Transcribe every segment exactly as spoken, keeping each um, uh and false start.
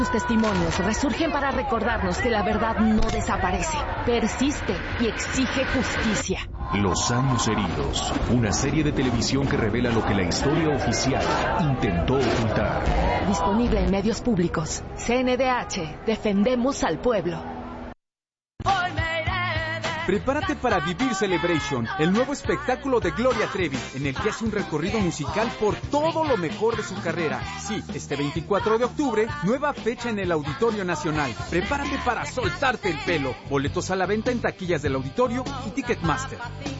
Sus testimonios resurgen para recordarnos que la verdad no desaparece, persiste y exige justicia. Los años heridos, una serie de televisión que revela lo que la historia oficial intentó ocultar. Disponible en medios públicos. C N D H, defendemos al pueblo. Prepárate para vivir Celebration, el nuevo espectáculo de Gloria Trevi, en el que hace un recorrido musical por todo lo mejor de su carrera. Sí, este veinticuatro de octubre, nueva fecha en el Auditorio Nacional. Prepárate para soltarte el pelo. Boletos a la venta en taquillas del Auditorio y Ticketmaster.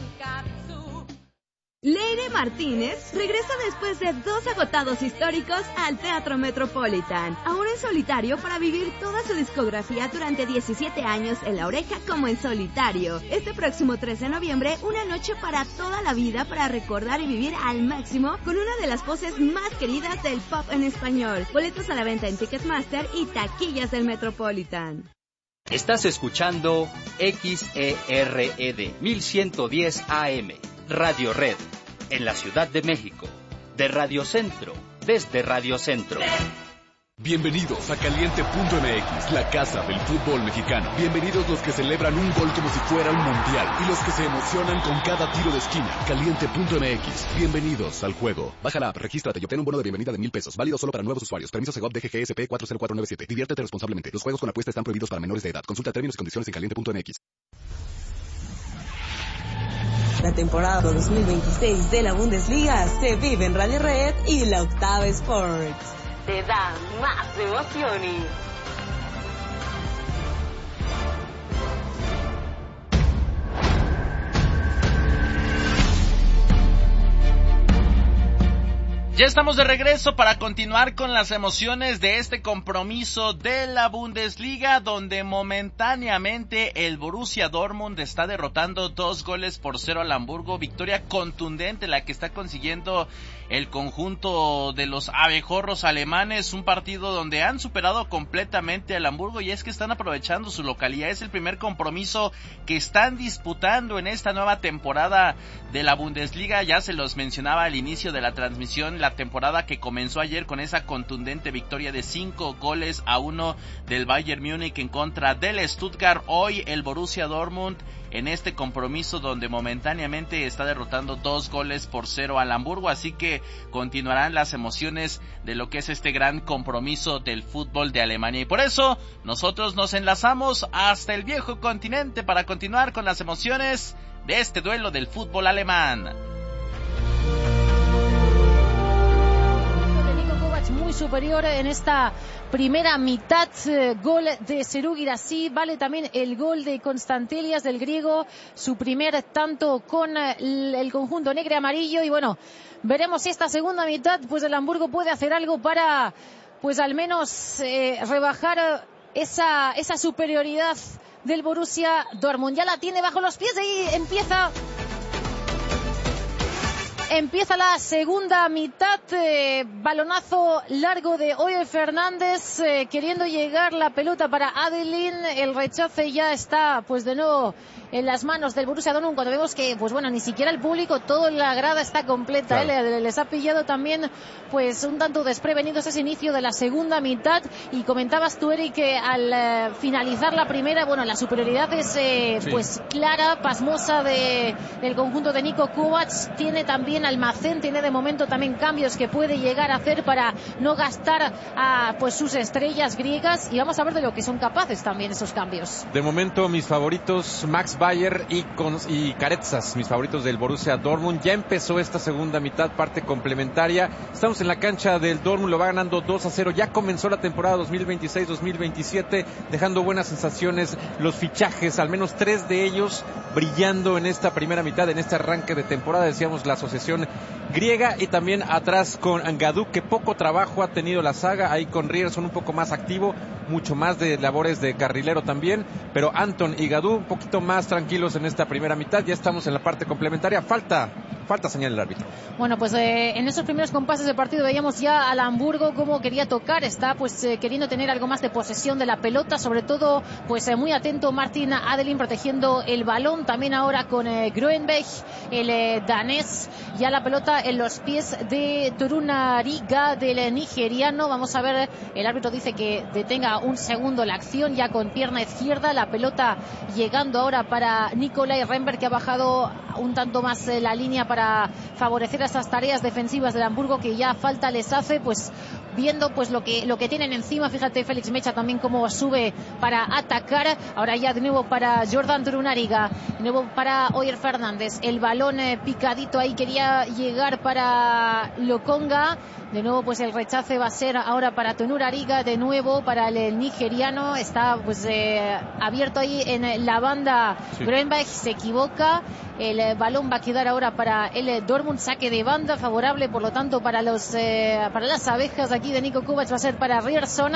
Leire Martínez regresa después de dos agotados históricos al Teatro Metropolitan, ahora en solitario para vivir toda su discografía durante diecisiete años en La Oreja como en solitario. Este próximo trece de noviembre, una noche para toda la vida para recordar y vivir al máximo con una de las voces más queridas del pop en español. Boletos a la venta en Ticketmaster y taquillas del Metropolitan. Estás escuchando X E R E D mil ciento diez A M. Radio Red, en la Ciudad de México, de Radio Centro, desde Radio Centro. Bienvenidos a Caliente punto M X, la casa del fútbol mexicano. Bienvenidos los que celebran un gol como si fuera un mundial y los que se emocionan con cada tiro de esquina. Caliente punto M X, bienvenidos al juego. Baja la app, regístrate y obtén un bono de bienvenida de mil pesos, válido solo para nuevos usuarios. Permiso Segov D G G S P cuatro cero cuatro nueve siete. Diviértete responsablemente. Los juegos con apuesta están prohibidos para menores de edad. Consulta términos y condiciones en Caliente punto M X. La temporada dos mil veintiséis de la Bundesliga se vive en Radio Red y la Octava Sports. Te da más emociones. Ya estamos de regreso para continuar con las emociones de este compromiso de la Bundesliga, donde momentáneamente el Borussia Dortmund está derrotando dos goles por cero al Hamburgo. Victoria contundente la que está consiguiendo el conjunto de los abejorros alemanes, un partido donde han superado completamente al Hamburgo, y es que están aprovechando su localidad. Es el primer compromiso que están disputando en esta nueva temporada de la Bundesliga. Ya se los mencionaba al inicio de la transmisión, la temporada que comenzó ayer con esa contundente victoria de cinco goles a uno del Bayern Múnich en contra del Stuttgart. Hoy el Borussia Dortmund en este compromiso donde momentáneamente está derrotando dos goles por cero al Hamburgo, así que continuarán las emociones de lo que es este gran compromiso del fútbol de Alemania, y por eso nosotros nos enlazamos hasta el viejo continente para continuar con las emociones de este duelo del fútbol alemán. Muy superior en esta primera mitad, eh, gol de Serhou Guirassy, vale también el gol de Constantelias del griego, su primer tanto con eh, el conjunto negro y amarillo, y bueno, veremos si esta segunda mitad pues el Hamburgo puede hacer algo para pues al menos eh, rebajar esa, esa superioridad del Borussia Dortmund. Ya la tiene bajo los pies y empieza Empieza la segunda mitad, eh, balonazo largo de Oye Fernández, eh, queriendo llegar la pelota para Adelin, el rechace ya está pues de nuevo en las manos del Borussia Dortmund, cuando vemos que pues bueno, ni siquiera el público, toda la grada está completa, claro. eh, les ha pillado también pues un tanto desprevenidos ese inicio de la segunda mitad, y comentabas tú, Eric, que al eh, finalizar la primera, bueno, la superioridad es eh, sí. pues clara, pasmosa de, del conjunto de Niko Kovac. Tiene también almacén, tiene de momento también cambios que puede llegar a hacer para no gastar a pues sus estrellas griegas, y vamos a ver de lo que son capaces también esos cambios. De momento mis favoritos Max Bayer y, con, y Carezas, mis favoritos del Borussia Dortmund. Ya empezó esta segunda mitad, parte complementaria, estamos en la cancha del Dortmund, lo va ganando dos a cero, ya comenzó la temporada dos mil veintiséis dos mil veintisiete, dejando buenas sensaciones los fichajes, al menos tres de ellos brillando en esta primera mitad, en este arranque de temporada. Decíamos la asociación griega, y también atrás con Gadou, que poco trabajo ha tenido la saga, ahí con Ryerson un poco más activo, mucho más de labores de carrilero también, pero Anton y Gadou un poquito más tranquilos en esta primera mitad. Ya estamos en la parte complementaria, falta falta, señala el árbitro. Bueno, pues eh, en esos primeros compases de partido veíamos ya al Hamburgo cómo quería tocar, está pues eh, queriendo tener algo más de posesión de la pelota, sobre todo pues eh, muy atento Martin Adelin protegiendo el balón, también ahora con eh, Groenberg, el eh, danés, ya la pelota en los pies de Torunariga, del eh, nigeriano. Vamos a ver, el árbitro dice que detenga un segundo la acción, ya con pierna izquierda, la pelota llegando ahora para Nicolai Renberg, que ha bajado un tanto más eh, la línea para favorecer a esas tareas defensivas del Hamburgo, que ya falta les hace, pues viendo pues lo que lo que tienen encima. Fíjate Félix Mecha también cómo sube para atacar. Ahora ya de nuevo para Jordan Torunariga, de nuevo para Oyer Fernández, el balón eh, picadito ahí, quería llegar para Lokonga, de nuevo pues el rechace va a ser ahora para Torunariga, de nuevo para el, el nigeriano, está pues eh, abierto ahí en la banda. Sí. Groenberg se equivoca, el eh, balón va a quedar ahora para el eh, Dortmund, saque de banda favorable por lo tanto para los eh, para las abejas aquí de Niko Kovac, va a ser para Rierson.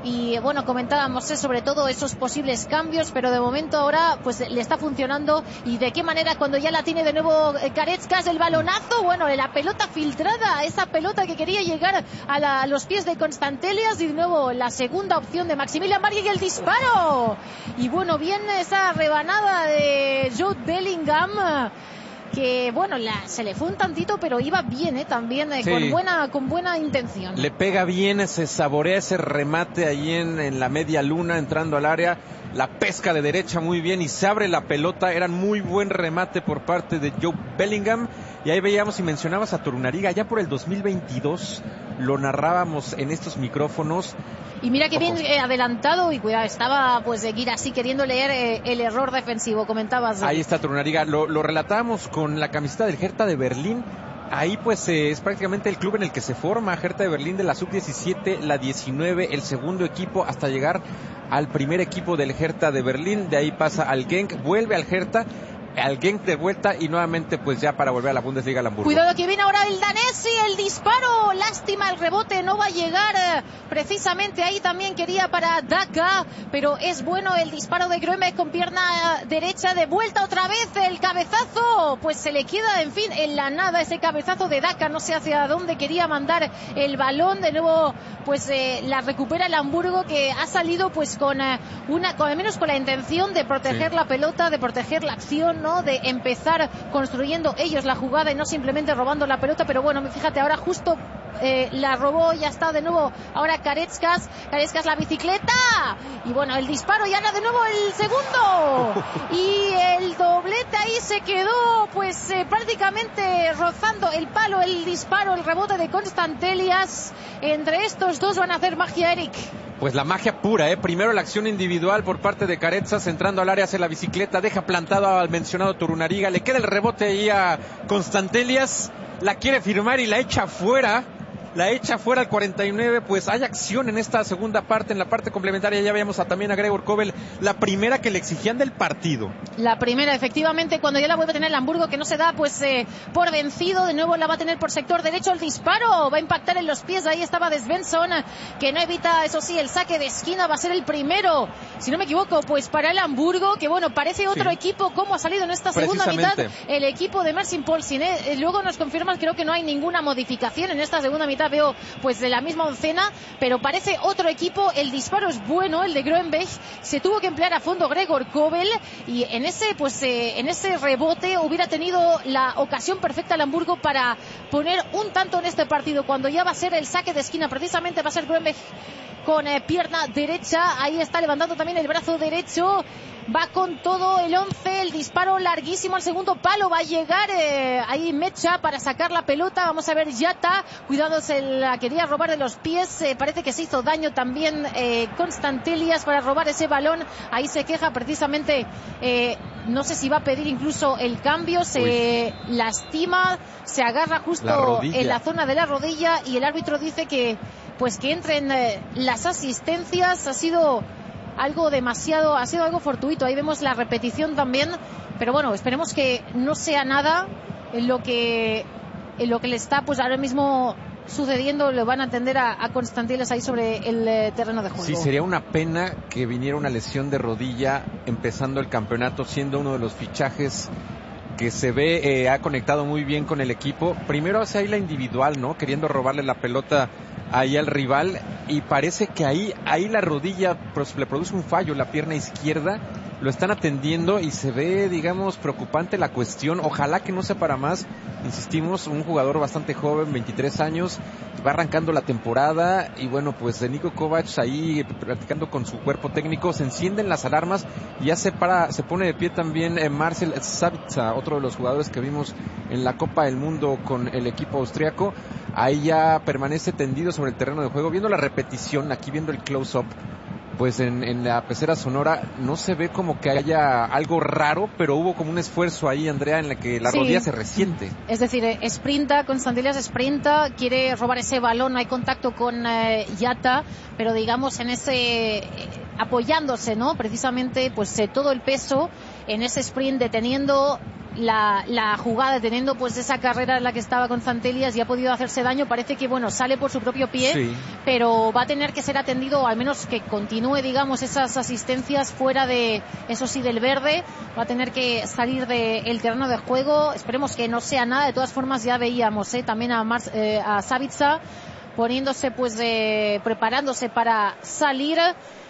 Y bueno, comentábamos eh, sobre todo esos posibles cambios, pero de momento ahora pues le está funcionando. Y de qué manera cuando ya la tiene de nuevo eh, Kareckas, el balonazo, bueno, la pelota filtrada, esa pelota que quería llegar a, la, a los pies de Constantelias, y de nuevo la segunda opción de Maximilian Mark y el disparo. Y bueno, bien esa rebanada de Jude Bellingham, que bueno, la, se le fue un tantito, pero iba bien, ¿eh? También eh, sí. con buena con buena intención. Le pega bien, se saborea ese remate ahí en, en la media luna, entrando al área, la pesca de derecha muy bien y se abre la pelota. Era muy buen remate por parte de Joe Bellingham. Y ahí veíamos y mencionabas a Torunariga, ya por el dos mil veintidós lo narrábamos en estos micrófonos. Y mira que bien eh, adelantado, y cuidado, estaba pues de ir así queriendo leer eh, el error defensivo, comentabas. Ahí está Torunariga, lo, lo relatábamos con la camiseta del Hertha de Berlín. Ahí pues eh, es prácticamente el club en el que se forma Hertha de Berlín, de la sub diecisiete, la diecinueve, el segundo equipo, hasta llegar al primer equipo del Hertha de Berlín. De ahí pasa al Genk, vuelve al Hertha, al Genk de vuelta y nuevamente pues ya para volver a la Bundesliga al Hamburgo. Cuidado que viene ahora el danés y el disparo, lástima, el rebote no va a llegar, eh, precisamente ahí también quería para Daka, pero es bueno el disparo de Groenberg con pierna derecha, de vuelta otra vez el cabezazo, pues se le queda en fin en la nada ese cabezazo de Daka, no sé hacia dónde quería mandar el balón. De nuevo pues eh, la recupera el Hamburgo, que ha salido pues con eh, una, con al menos con la intención de proteger sí. la pelota, de proteger la acción, ¿no? De empezar construyendo ellos la jugada y no simplemente robando la pelota. Pero bueno, fíjate, ahora justo eh, la robó, ya está de nuevo ahora Kareckas, Kareckas la bicicleta, y bueno, el disparo, y ahora de nuevo el segundo, y el doblete ahí se quedó pues eh, prácticamente rozando el palo, el disparo, el rebote de Constantelias. Entre estos dos van a hacer magia, Eric. Pues la magia pura, ¿eh? Primero la acción individual por parte de Kareckas, entrando al área, hace la bicicleta, deja plantado al mencionado Torunariga, le queda el rebote ahí a Constantelias, la quiere firmar y la echa fuera. La echa fuera al cuarenta y nueve, pues hay acción en esta segunda parte, en la parte complementaria. Ya veíamos a, también a Gregor Kobel, la primera que le exigían del partido. La primera, efectivamente, cuando ya la vuelve a tener el Hamburgo, que no se da pues eh, por vencido, de nuevo la va a tener por sector derecho, el disparo va a impactar en los pies, ahí estaba de Svensson, que no evita, eso sí, el saque de esquina, va a ser el primero, si no me equivoco, pues para el Hamburgo, que bueno, parece otro sí. equipo, como ha salido en esta segunda mitad el equipo de Marcin Polsin, ¿eh? Luego nos confirmas, creo que no hay ninguna modificación en esta segunda mitad, veo pues de la misma oncena, pero parece otro equipo. El disparo es bueno, el de Groenberg, se tuvo que emplear a fondo Gregor Kobel, y en ese pues eh, en ese rebote hubiera tenido la ocasión perfecta el Hamburgo para poner un tanto en este partido, cuando ya va a ser el saque de esquina, precisamente va a ser Groenberg con eh, pierna derecha, ahí está levantando también el brazo derecho, va con todo el once, el disparo larguísimo al segundo palo, va a llegar eh, ahí Mecha para sacar la pelota. Vamos a ver Yata, cuidado, se la quería robar de los pies, eh, parece que se hizo daño también eh, Constantelias para robar ese balón, ahí se queja precisamente, eh, no sé si va a pedir incluso el cambio, se Uy. lastima, se agarra justo la en la zona de la rodilla, y el árbitro dice que pues que entren eh, las asistencias. Ha sido algo demasiado, ha sido algo fortuito, ahí vemos la repetición también, pero bueno, esperemos que no sea nada en lo que en lo que le está pues ahora mismo sucediendo, le van a atender a, a Constantelias ahí sobre el eh, terreno de juego. Sí, sería una pena que viniera una lesión de rodilla empezando el campeonato, siendo uno de los fichajes que se ve eh, ha conectado muy bien con el equipo. Primero hace ahí la individual, ¿no? Queriendo robarle la pelota ahí al rival, y parece que ahí ahí la rodilla pues, le produce un fallo, la pierna izquierda. Lo están atendiendo y se ve, digamos, preocupante la cuestión. Ojalá que no sea para más. Insistimos, un jugador bastante joven, veintitrés años, va arrancando la temporada y bueno, pues de Niko Kovac ahí practicando con su cuerpo técnico, se encienden las alarmas y ya se para, se pone de pie también eh, Marcel Sabitzer, otro de los jugadores que vimos en la Copa del Mundo con el equipo austriaco. Ahí ya permanece tendido sobre el terreno de juego, viendo la repetición, aquí viendo el close-up. Pues en, en la pecera sonora no se ve como que haya algo raro, pero hubo como un esfuerzo ahí, Andrea, en la que la sí. rodilla se resiente. Es decir, eh, sprinta, Constantielias sprinta, quiere robar ese balón, no hay contacto con eh, Yata, pero digamos en ese, eh, apoyándose, ¿no? Precisamente, pues eh, todo el peso en ese sprint, deteniendo La, la jugada, teniendo pues esa carrera en la que estaba Constantielias y ha podido hacerse daño. Parece que bueno, sale por su propio pie, sí. pero va a tener que ser atendido, o al menos que continúe, digamos, esas asistencias fuera de, eso sí, del verde. Va a tener que salir del terreno de juego. Esperemos que no sea nada. De todas formas, ya veíamos eh, también a, Mar, eh, a Sabitzer poniéndose, pues, eh, preparándose para salir.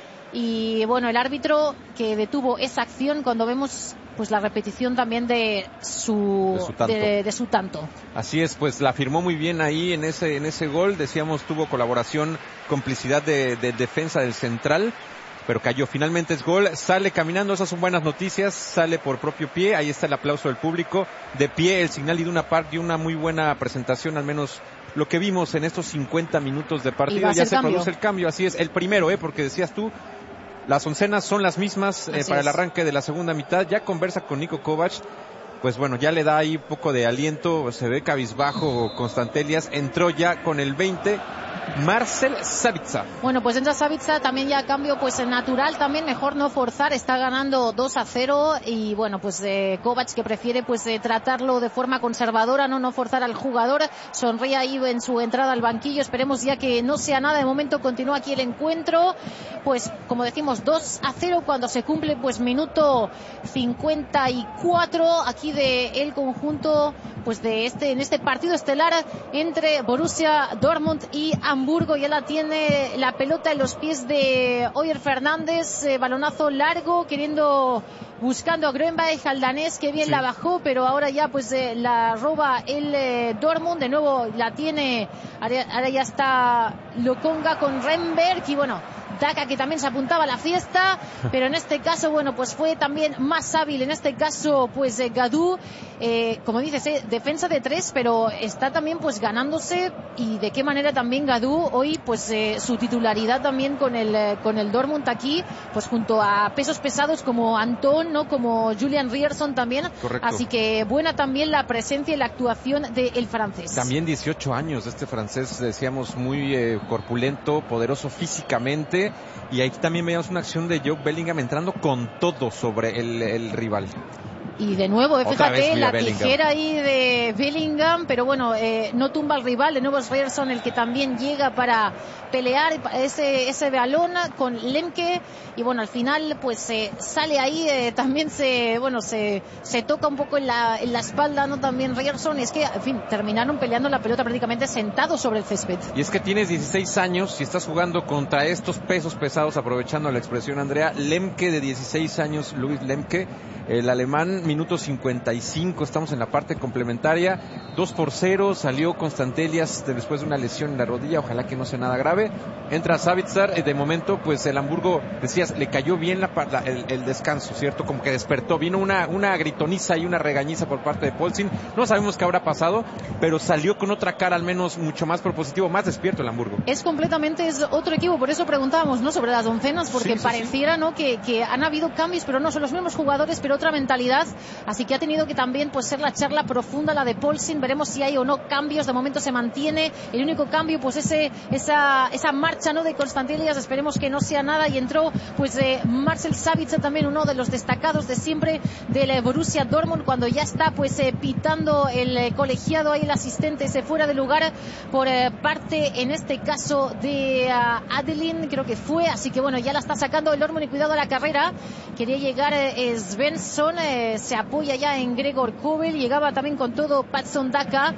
Y bueno, el árbitro que detuvo esa acción cuando vemos pues la repetición también de su, de su, tanto. De, de su tanto. Así es, pues la firmó muy bien ahí en ese en ese gol. Decíamos, tuvo colaboración, complicidad de, de defensa del central, pero cayó. Finalmente es gol, sale caminando, esas son buenas noticias, sale por propio pie, ahí está el aplauso del público, de pie el Signal Iduna Park, y una muy buena presentación, al menos lo que vimos en estos cincuenta minutos de partido. Ya se cambio. produce el cambio, así es, el primero, eh, porque decías tú, las oncenas son las mismas eh, para el arranque de la segunda mitad. Ya conversa con Niko Kovac, pues bueno, ya le da ahí un poco de aliento, se ve cabizbajo Constantielias. Entró ya con el veinte Marcel Sabitzer. Bueno, pues entra Sabitzer, también ya cambio pues natural, también mejor no forzar, está ganando dos a cero y bueno, pues eh, Kovac, que prefiere pues eh, tratarlo de forma conservadora, no no forzar al jugador. Sonríe ahí en su entrada al banquillo, esperemos ya que no sea nada. De momento continúa aquí el encuentro, pues como decimos, dos a cero cuando se cumple pues minuto cincuenta y cuatro aquí de el conjunto pues de este en este partido estelar entre Borussia Dortmund y Hamburgo. Ya la tiene la pelota en los pies de Oyer Fernández, eh, balonazo largo, queriendo, buscando a Grönberg, al danés, que bien sí. la bajó, pero ahora ya pues eh, la roba el eh, Dortmund, de nuevo la tiene, ahora, ahora ya está Lokonga con Renberg y bueno, Daka, que también se apuntaba a la fiesta, pero en este caso, bueno, pues fue también más hábil, en este caso, pues eh, Gadou, eh, como dices, eh, defensa de tres, pero está también pues ganándose, y de qué manera también Gadou hoy, pues eh, su titularidad también con el eh, con el Dortmund aquí, pues junto a pesos pesados como Anton, ¿no? Como Julian Ryerson también. Correcto. Así que buena también la presencia y la actuación del francés. También dieciocho años este francés, decíamos, muy eh, corpulento, poderoso físicamente. Y aquí también veíamos una acción de Joe Bellingham entrando con todo sobre el, el rival. Y de nuevo, fíjate, la Bellingham. Tijera ahí de Bellingham, pero bueno, eh, no tumba al rival. De nuevo es Ryerson el que también llega para pelear ese ese balón con Lemke, y bueno, al final pues eh, sale ahí, eh, también se bueno se se toca un poco en la en la espalda, no también Ryerson, y es que en fin, terminaron peleando la pelota prácticamente sentados sobre el césped. Y es que tienes dieciséis años y estás jugando contra estos pesos pesados, aprovechando la expresión, Andrea. Lemke, de dieciséis años, Luis Lemke, el alemán, minuto cincuenta y cinco, estamos en la parte complementaria, dos por cero, salió Constantielias después de una lesión en la rodilla, ojalá que no sea nada grave. Entra Sabitzer, de momento pues el Hamburgo, decías, le cayó bien la, la, el, el descanso, ¿cierto? Como que despertó, vino una, una gritoniza y una regañiza por parte de Paulsen, no sabemos qué habrá pasado, pero salió con otra cara, al menos mucho más propositivo, más despierto el Hamburgo. Es completamente, es otro equipo, por eso preguntábamos, ¿no? Sobre las oncenas, porque sí, sí, pareciera, sí. ¿no? Que, que han habido cambios, pero no, son los mismos jugadores, pero otra mentalidad, así que ha tenido que también pues ser la charla profunda la de Paulsen. Veremos si hay o no cambios, de momento se mantiene el único cambio, pues ese esa esa marcha, ¿no? de Constantielias, esperemos que no sea nada, y entró pues eh, Marcel Sabitzer, también uno de los destacados de siempre del eh, Borussia Dortmund, cuando ya está pues eh, pitando el eh, colegiado, ahí el asistente se fuera de lugar por eh, parte en este caso de uh, Adelin, creo que fue, así que bueno, ya la está sacando el Dortmund, y cuidado a la carrera, quería llegar eh, Svensson, eh, se apoya ya en Gregor Kobel, llegaba también con todo Patson Daka,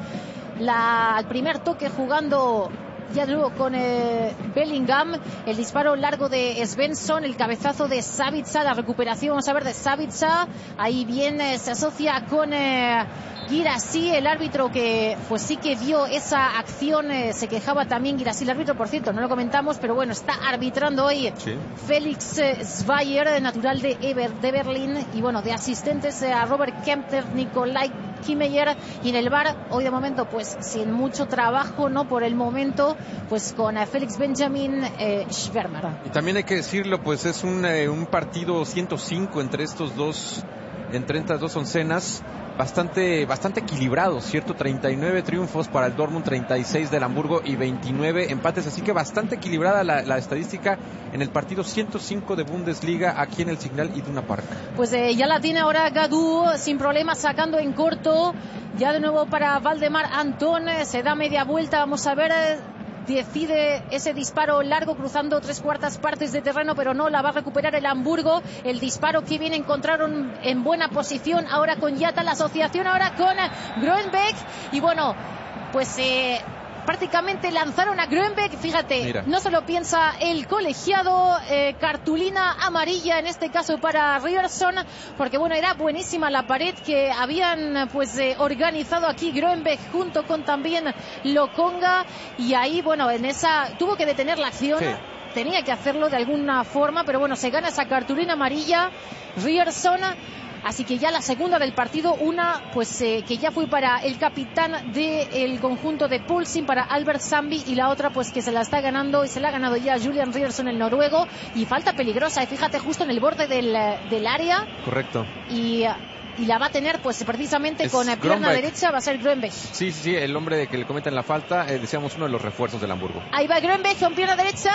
la, el primer toque jugando ya de nuevo con eh, Bellingham, el disparo largo de Svensson, el cabezazo de Savitsa, la recuperación, vamos a ver, de Savitsa, ahí bien eh, se asocia con eh, Guirassy, el árbitro que pues sí que vio esa acción, eh, se quejaba también Guirassy, el árbitro, por cierto, no lo comentamos, pero bueno, está arbitrando hoy sí. Félix eh, Zweyer, natural de, Eber, de Berlín, y bueno, de asistentes eh, a Robert Kempter, Nikolai Kimeyer, y en el V A R hoy de momento pues sin mucho trabajo, no por el momento, pues con eh, Félix Benjamin eh, Schwärmer. Y también hay que decirlo, pues es un, eh, un partido ciento cinco entre estos dos, entre estas dos oncenas, bastante bastante equilibrado, ¿cierto? treinta y nueve triunfos para el Dortmund, treinta y seis del Hamburgo y veintinueve empates, así que bastante equilibrada la, la estadística en el partido ciento cinco de Bundesliga aquí en el Signal Iduna Park. Pues eh, ya la tiene ahora Gadú sin problemas, sacando en corto, ya de nuevo para Valdemar Antón, eh, se da media vuelta, vamos a ver... Eh, decide ese disparo largo cruzando tres cuartas partes de terreno, pero no la va a recuperar el Hamburgo. El disparo que bien encontraron en buena posición ahora con Yata, la asociación ahora con Grönbeck, y bueno, pues eh, prácticamente lanzaron a Grönbeck, fíjate, Mira. no se lo piensa el colegiado, eh, cartulina amarilla en este caso para Ryerson, porque bueno, era buenísima la pared que habían pues eh, organizado aquí Grönbeck junto con también Lokonga, y ahí bueno, en esa tuvo que detener la acción. Sí. Tenía que hacerlo de alguna forma, pero bueno, se gana esa cartulina amarilla Ryerson. Así que ya la segunda del partido, una pues eh, que ya fue para el capitán del conjunto de Pulsing, para Albert Zambi, y la otra pues que se la está ganando y se la ha ganado ya Julian Ryerson, el noruego, y falta peligrosa, y fíjate, justo en el borde del, del área. Correcto. Y... y la va a tener pues precisamente es con la pierna derecha, va a ser Grönbeck. Sí, sí, sí, el hombre que le cometen la falta, eh, decíamos uno de los refuerzos del Hamburgo. Ahí va Grönbeck con pierna derecha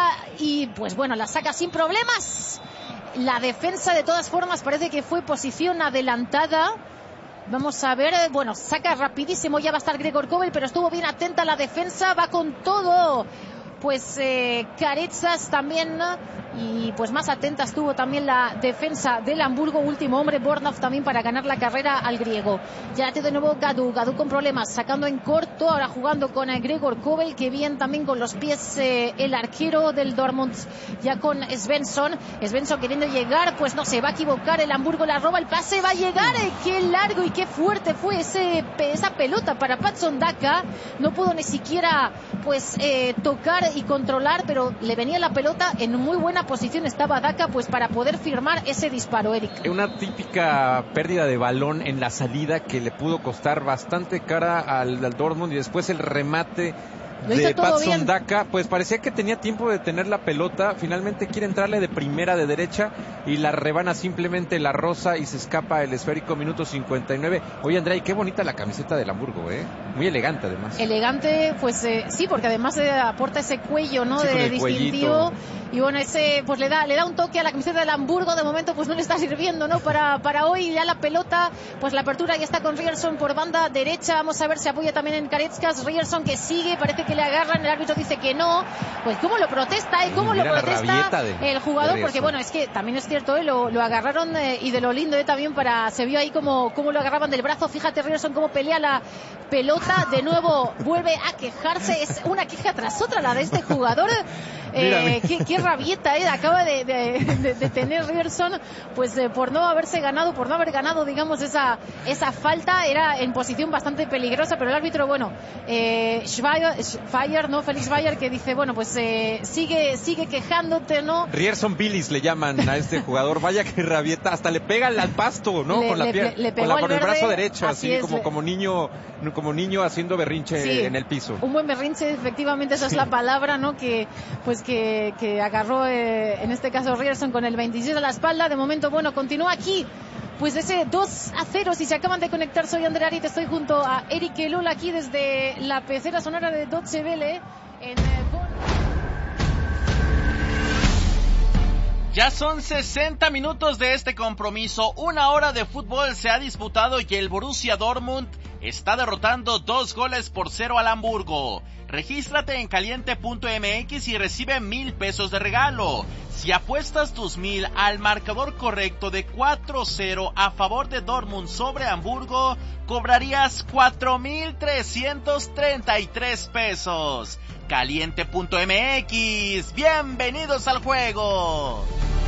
y pues bueno, la saca sin problemas. La defensa de todas formas parece que fue posición adelantada. Vamos a ver, bueno, saca rapidísimo, ya va a estar Gregor Kobel, pero estuvo bien atenta la defensa, va con todo. Pues eh, Carezas también, y pues más atenta estuvo también la defensa del Hamburgo, último hombre Bornhoff también para ganar la carrera al griego. Ya de nuevo Gadú, Gadú con problemas, sacando en corto, ahora jugando con eh, Gregor Kobel, que bien también con los pies eh, el arquero del Dortmund, ya con Svensson, Svensson queriendo llegar, pues no se va a equivocar, el Hamburgo la roba, el pase va a llegar, eh, qué largo y qué fuerte fue ese, esa pelota para Patson Daka, no pudo ni siquiera pues eh, tocar y controlar, pero le venía la pelota en muy buena posición, estaba Daka pues para poder firmar ese disparo, Eric. Una típica pérdida de balón en la salida que le pudo costar bastante cara al, al Dortmund, y después el remate de Patson Daka, pues parecía que tenía tiempo de tener la pelota, finalmente quiere entrarle de primera de derecha y la rebana simplemente la rosa y se escapa el esférico, minuto cincuenta y nueve. Oye, Andrea, y qué bonita la camiseta del Hamburgo, ¿eh? Muy elegante además. Elegante, pues eh, sí, porque además eh, aporta ese cuello, ¿no? Sí, de distintivo. Y bueno, ese pues le da le da un toque a la camiseta del Hamburgo, de momento pues no le está sirviendo, ¿no? Para, para hoy, ya la pelota, pues la apertura ya está con Ryerson por banda derecha, vamos a ver si apoya también en Carezcas, Ryerson que sigue, parece que le agarran, el árbitro dice que no, pues cómo lo protesta, ¿eh? Cómo lo protesta de, el jugador, porque bueno, es que también es cierto, ¿eh? Lo, lo agarraron eh, y de lo lindo, ¿eh? También para, se vio ahí como, como lo agarraban del brazo, fíjate Ryerson cómo pelea la pelota, de nuevo vuelve a quejarse, es una queja tras otra la de este jugador, eh, qué, qué rabieta, ¿eh? Acaba de, de, de, de tener Ryerson, pues eh, por no haberse ganado, por no haber ganado, digamos, esa, esa falta, era en posición bastante peligrosa, pero el árbitro, bueno, eh, Schweier, Schweier, ¿no? Félix Schweier, que dice, bueno, pues eh, sigue, sigue quejándote, ¿no? Ryerson Billis le llaman a este jugador, vaya que rabieta, hasta le pega al pasto, ¿no? Le, con la le, pierna, le con, la, con el verde, brazo derecho, así, así como, es, como niño, como niño haciendo berrinche sí, en el piso. Un buen berrinche, efectivamente, esa sí. es la palabra, ¿no? Que, pues que, que agarró, eh, en este caso Ryerson con el veintiséis a la espalda. De momento, bueno, continúa aquí pues ese dos a cero. Si se acaban de conectar, soy Andrea Arit, estoy junto a Eric Elul aquí desde la pecera sonora de Deutsche Welle en eh, Ya son sesenta minutos de este compromiso, una hora de fútbol se ha disputado y el Borussia Dortmund está derrotando dos goles por cero al Hamburgo. Regístrate en caliente punto m x y recibe mil pesos de regalo. Si apuestas tus mil al marcador correcto de cuatro cero a favor de Dortmund sobre Hamburgo, cobrarías cuatro mil trescientos treinta y tres pesos. Caliente punto m x, bienvenidos al juego.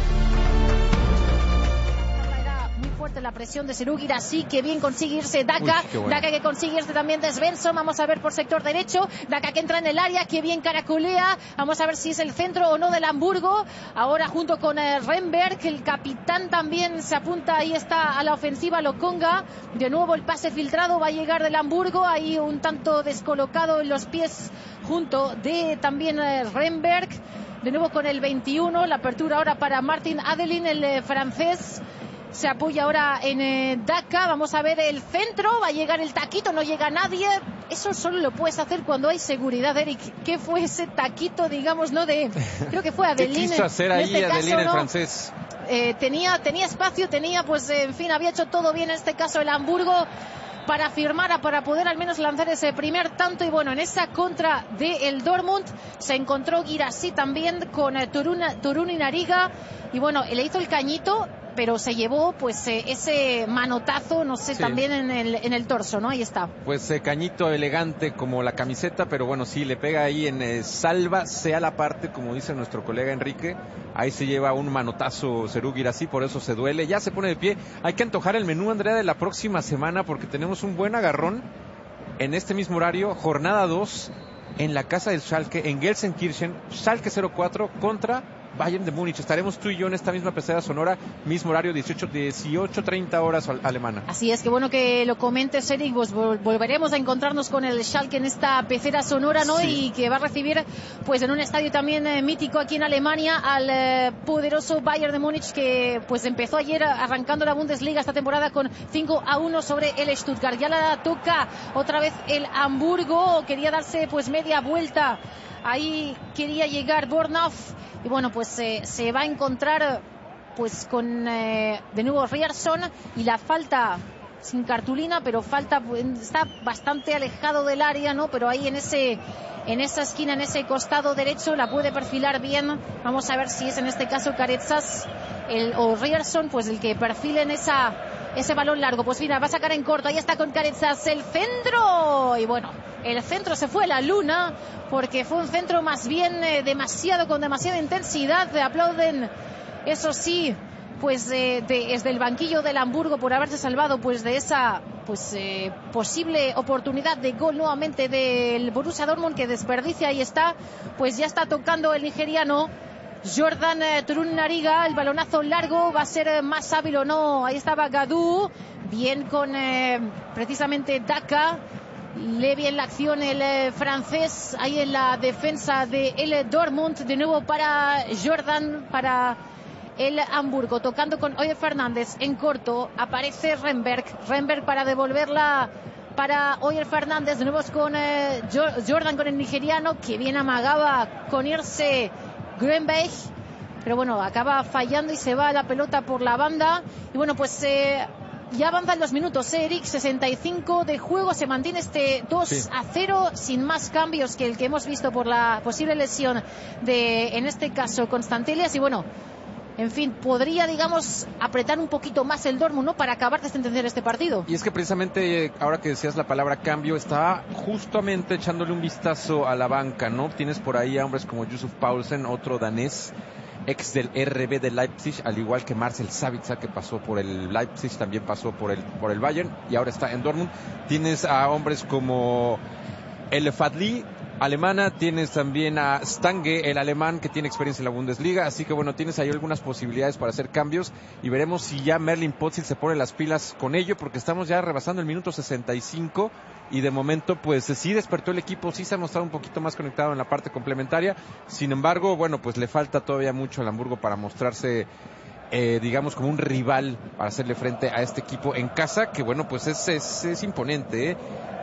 Fuerte la presión de Serhou Guirassy, que bien consigue irse Daka. Uy, bueno. Daka que consigue irse también de Svensson. Vamos a ver por sector derecho. Daka que entra en el área, que bien caracolea. Vamos a ver si es el centro o no del Hamburgo. Ahora junto con eh, Renberg, el capitán también se apunta. Ahí está a la ofensiva Lokonga. De nuevo el pase filtrado va a llegar del Hamburgo. Ahí un tanto descolocado en los pies junto de también eh, Renberg. De nuevo con el veintiuno. La apertura ahora para Martin Adelin, el eh, francés. Se apoya ahora en eh, Daka. Vamos a ver el centro. Va a llegar el taquito. No llega nadie. Eso solo lo puedes hacer cuando hay seguridad, Eric. ¿Qué fue ese taquito, digamos, no de... Creo que fue Adelin. ¿Qué quiso hacer ahí este Adelin, caso, el ¿no? francés? Eh, tenía, tenía espacio, tenía, pues, eh, en fin, había hecho todo bien en este caso el Hamburgo para firmar, para poder al menos lanzar ese primer tanto. Y bueno, en esa contra del Dortmund se encontró Guirassy también con eh, Torun y Nariga. Y bueno, le hizo el cañito, pero se llevó pues eh, ese manotazo, no sé, sí. también en el, en el torso, ¿no? Ahí está. Pues eh, cañito elegante como la camiseta, pero bueno, sí, le pega ahí en eh, salva, sea la parte, como dice nuestro colega Enrique, ahí se lleva un manotazo Serhou Guirassy, por eso se duele, ya se pone de pie. Hay que antojar el menú, Andrea, de la próxima semana, porque tenemos un buen agarrón en este mismo horario, jornada dos, en la casa del Schalke, en Gelsenkirchen, Schalke cero cuatro contra Bayern de Múnich. Estaremos tú y yo en esta misma pecera sonora, mismo horario, dieciocho treinta horas alemana. Así es, que bueno que lo comentes, Eric. Pues volveremos a encontrarnos con el Schalke en esta pecera sonora, ¿no? Sí. Y que va a recibir, pues en un estadio también eh, mítico aquí en Alemania, al eh, poderoso Bayern de Múnich, que pues empezó ayer arrancando la Bundesliga esta temporada con cinco a uno sobre el Stuttgart. Ya la toca otra vez el Hamburgo. Quería darse pues media vuelta. Ahí quería llegar Bornhoff. Y bueno, pues eh, se va a encontrar pues con eh, de nuevo Ryerson, y la falta sin cartulina, pero falta, está bastante alejado del área, ¿no? Pero ahí en ese en esa esquina, en ese costado derecho, la puede perfilar bien. Vamos a ver si es en este caso Carezas el, o Ryerson, pues el que perfile en esa ese balón largo. Pues mira, va a sacar en corto, ahí está con Carezas el centro, y bueno, el centro se fue a la luna, porque fue un centro más bien eh, demasiado, con demasiada intensidad. Le aplauden, eso sí, pues eh, de, desde el banquillo del Hamburgo, por haberse salvado pues de esa pues eh, posible oportunidad de gol nuevamente del Borussia Dortmund, que desperdicia. Ahí está, pues ya está tocando el nigeriano Jordan eh, Torun Nariga. El balonazo largo va a ser eh, más hábil o no. Ahí estaba Gadou, bien con eh, precisamente Daka. Lee bien la acción el eh, francés ahí en la defensa de el Dortmund. De nuevo para Jordan, para el Hamburgo, tocando con Oye Fernández en corto. Aparece Renberg, Renberg para devolverla para Oye Fernández. De nuevo con eh, Jordan, con el nigeriano, que bien amagaba con irse Greenberg, pero bueno, acaba fallando y se va la pelota por la banda. Y bueno, pues eh, ya avanzan los minutos, ¿eh, Eric? sesenta y cinco de juego, se mantiene este dos a cero, sí, sin más cambios que el que hemos visto por la posible lesión de, en este caso, Constantelias. Y bueno, en fin, podría, digamos, apretar un poquito más el Dortmund, ¿no?, para acabar de entender este partido. Y es que precisamente, ahora que decías la palabra cambio, estaba justamente echándole un vistazo a la banca, ¿no? Tienes por ahí a hombres como Yusuf Paulsen, otro danés, ex del R B de Leipzig, al igual que Marcel Sabitzer, que pasó por el Leipzig, también pasó por el, por el Bayern, y ahora está en Dortmund. Tienes a hombres como El Fadli, alemana, tienes también a Stange, el alemán, que tiene experiencia en la Bundesliga, así que bueno, tienes ahí algunas posibilidades para hacer cambios, y veremos si ya Merlin Potzil se pone las pilas con ello, porque estamos ya rebasando el minuto sesenta y cinco, y de momento pues sí despertó el equipo, sí se ha mostrado un poquito más conectado en la parte complementaria. Sin embargo, bueno, pues le falta todavía mucho al Hamburgo para mostrarse Eh, digamos como un rival para hacerle frente a este equipo en casa, que bueno, pues es, es, es imponente, ¿eh?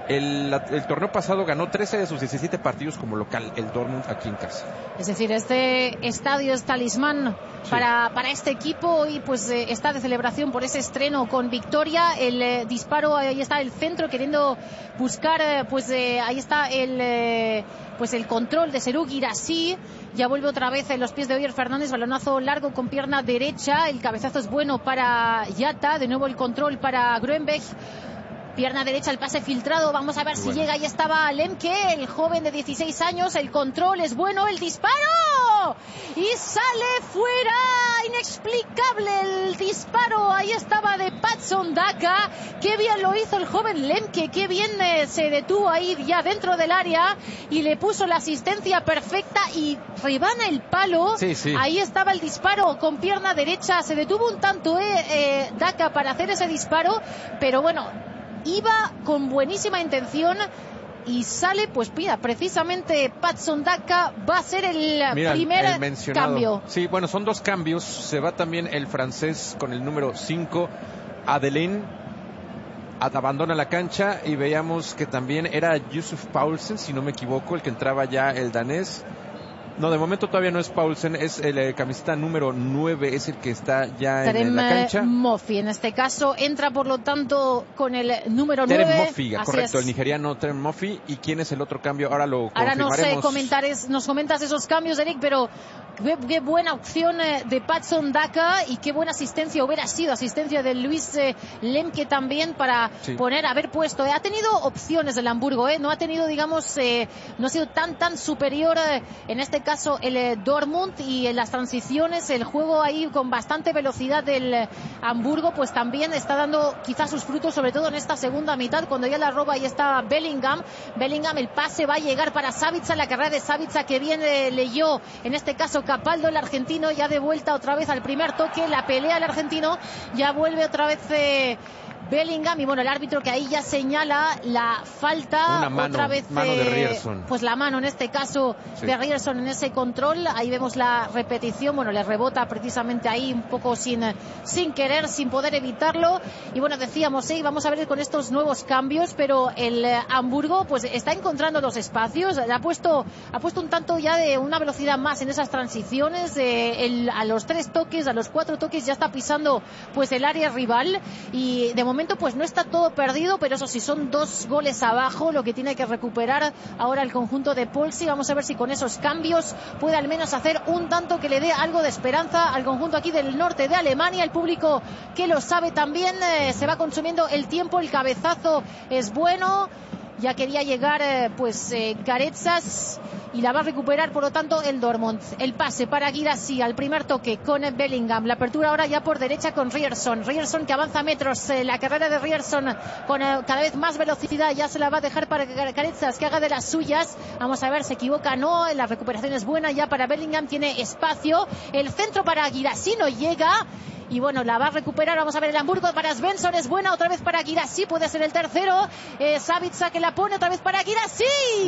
El, el torneo pasado ganó trece de sus diecisiete partidos como local, el Dortmund aquí en casa. Es decir, este estadio es talismán sí. para, para este equipo y pues eh, está de celebración por ese estreno con victoria. El eh, disparo, ahí está el centro queriendo buscar, eh, pues eh, ahí está el, eh, pues el control de Serhou Guirassy. Ya vuelve otra vez en los pies de Oyer Fernández, balonazo largo con pierna derecha. El cabezazo es bueno para Yata, de nuevo el control para Gruenberg. Pierna derecha, el pase filtrado, vamos a ver si bueno. llega, ahí estaba Lemke, el joven de dieciséis años, el control es bueno, el disparo, y sale fuera, inexplicable el disparo, ahí estaba de Patson Daka, qué bien lo hizo el joven Lemke, qué bien eh, se detuvo ahí ya dentro del área, y le puso la asistencia perfecta, y rebana el palo, sí, sí. ahí estaba el disparo con pierna derecha, se detuvo un tanto eh, eh, Daka para hacer ese disparo, pero bueno, iba con buenísima intención y sale, pues mira, precisamente Patson Daka va a ser el mira, primer el cambio. Sí, bueno, son dos cambios. Se va también el francés con el número cinco, Adeline. Abandona la cancha y veíamos que también era Yusuf Paulsen, si no me equivoco, el que entraba ya el danés. No, de momento todavía no es Paulsen, es el eh, camiseta número nueve, es el que está ya Terem en, en la cancha. Moffi, en este caso, entra por lo tanto con el número Terem nueve. Moffi, correcto, es. El nigeriano Terem Moffi. ¿Y quién es el otro cambio? Ahora lo Ahora confirmaremos. no sé comentar, es, nos comentas esos cambios, Eric, pero qué, qué buena opción eh, de Patson Daka y qué buena asistencia hubiera sido, asistencia de Luis eh, Lemke también para sí. poner, haber puesto. Eh, ha tenido opciones el Hamburgo, eh, no ha tenido, digamos, eh, no ha sido tan, tan superior eh, en este caso el eh, Dortmund, y en las transiciones, el juego ahí con bastante velocidad del eh, Hamburgo, pues también está dando quizás sus frutos, sobre todo en esta segunda mitad, cuando ya la roba ahí está Bellingham. Bellingham, el pase va a llegar para Savitza, la carrera de Savitza que bien eh, leyó, en este caso Capaldo, el argentino, ya de vuelta otra vez al primer toque, la pelea el argentino, ya vuelve otra vez eh, Bellingham, y bueno, el árbitro que ahí ya señala la falta. Una mano, otra vez mano eh, de Ryerson. Pues la mano en este caso sí. de Ryerson en ese control, ahí vemos la repetición, bueno, le rebota precisamente ahí un poco sin, sin querer, sin poder evitarlo, y bueno, decíamos, eh, vamos a ver con estos nuevos cambios, pero el eh, Hamburgo pues está encontrando los espacios, ha puesto, ha puesto un tanto ya de una velocidad más en esas transiciones, eh, el, a los tres toques, a los cuatro toques ya está pisando pues el área rival, y de momento momento pues no está todo perdido, pero eso sí, son dos goles abajo lo que tiene que recuperar ahora el conjunto de Polsi. Vamos a ver si con esos cambios puede al menos hacer un tanto que le dé algo de esperanza al conjunto aquí del norte de Alemania. El público que lo sabe también, eh, se va consumiendo el tiempo, el cabezazo es bueno, ya quería llegar eh, pues eh, Garezas, y la va a recuperar por lo tanto el Dortmund. El pase para Guirassy al primer toque con Bellingham, la apertura ahora ya por derecha con Ryerson, Ryerson que avanza metros, eh, la carrera de Ryerson con eh, cada vez más velocidad, ya se la va a dejar para Garezas que haga de las suyas. Vamos a ver, se equivoca, no, la recuperación es buena ya para Bellingham, tiene espacio, el centro para Guirassy no llega, y bueno, la va a recuperar. Vamos a ver el Hamburgo para Svensson, es buena otra vez para Guirassy, puede ser el tercero. eh, Savitza que la pone otra vez para Guirassy,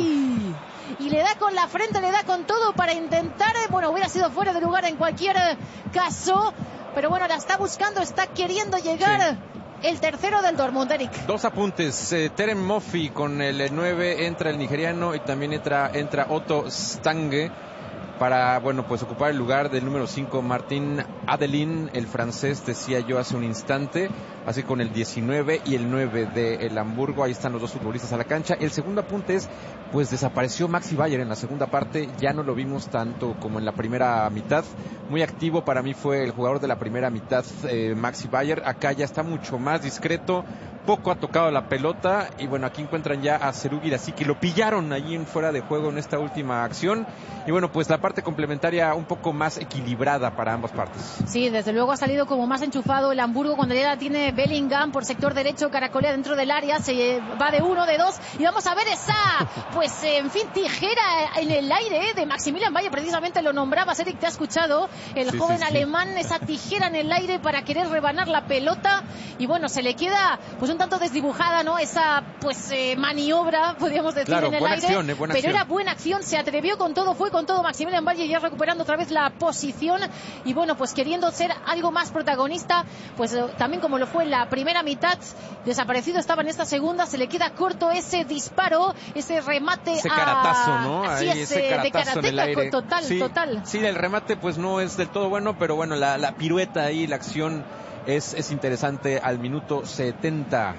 y le da con la frente, le da con todo para intentar, eh, bueno, hubiera sido fuera de lugar en cualquier eh, caso, pero bueno, la está buscando, está queriendo llegar. Sí. El tercero del Dortmund, Eric. Dos apuntes. Eh, Terem Moffi con el nueve, entra el nigeriano, y también entra, entra Otto Stange para, bueno, pues ocupar el lugar del número cinco, Martín Adeline, el francés, decía yo hace un instante, así con el diecinueve y el nueve del Hamburgo. Ahí están los dos futbolistas a la cancha. El segundo apunte es, pues desapareció Maxi Bayer en la segunda parte, ya no lo vimos tanto como en la primera mitad. Muy activo para mí fue el jugador de la primera mitad, eh, Maxi Bayer. Acá ya está mucho más discreto, poco ha tocado la pelota, y bueno, aquí encuentran ya a Serhou Guirassy, que lo pillaron allí en fuera de juego en esta última acción, y bueno, pues la parte complementaria un poco más equilibrada para ambas partes. Sí, desde luego ha salido como más enchufado el Hamburgo, cuando ya la tiene Bellingham por sector derecho, caracolea dentro del área, se va de uno, de dos, y vamos a ver esa, pues en fin, tijera en el aire, ¿eh? de Maximilian Bayer, precisamente lo nombrabas, Eric, te ha escuchado, el sí, joven sí, sí. alemán, esa tijera en el aire para querer rebanar la pelota, y bueno, se le queda pues pues un tanto desdibujada, ¿no? Esa pues eh, maniobra, podríamos decir, claro, en el buena aire, acción, eh, buena pero acción. era buena acción, se atrevió con todo, fue con todo Maximilian Valle, ya recuperando otra vez la posición y bueno, pues queriendo ser algo más protagonista, pues eh, también como lo fue en la primera mitad, desaparecido estaba en esta segunda, se le queda corto ese disparo, ese remate ese a... caratazo, ¿no? Así Ahí, es, ese eh, de caratazo en el karateca, aire. total, sí, total. Sí, el remate pues no es del todo bueno, pero bueno, la, la pirueta ahí, la acción es, es interesante al minuto setenta.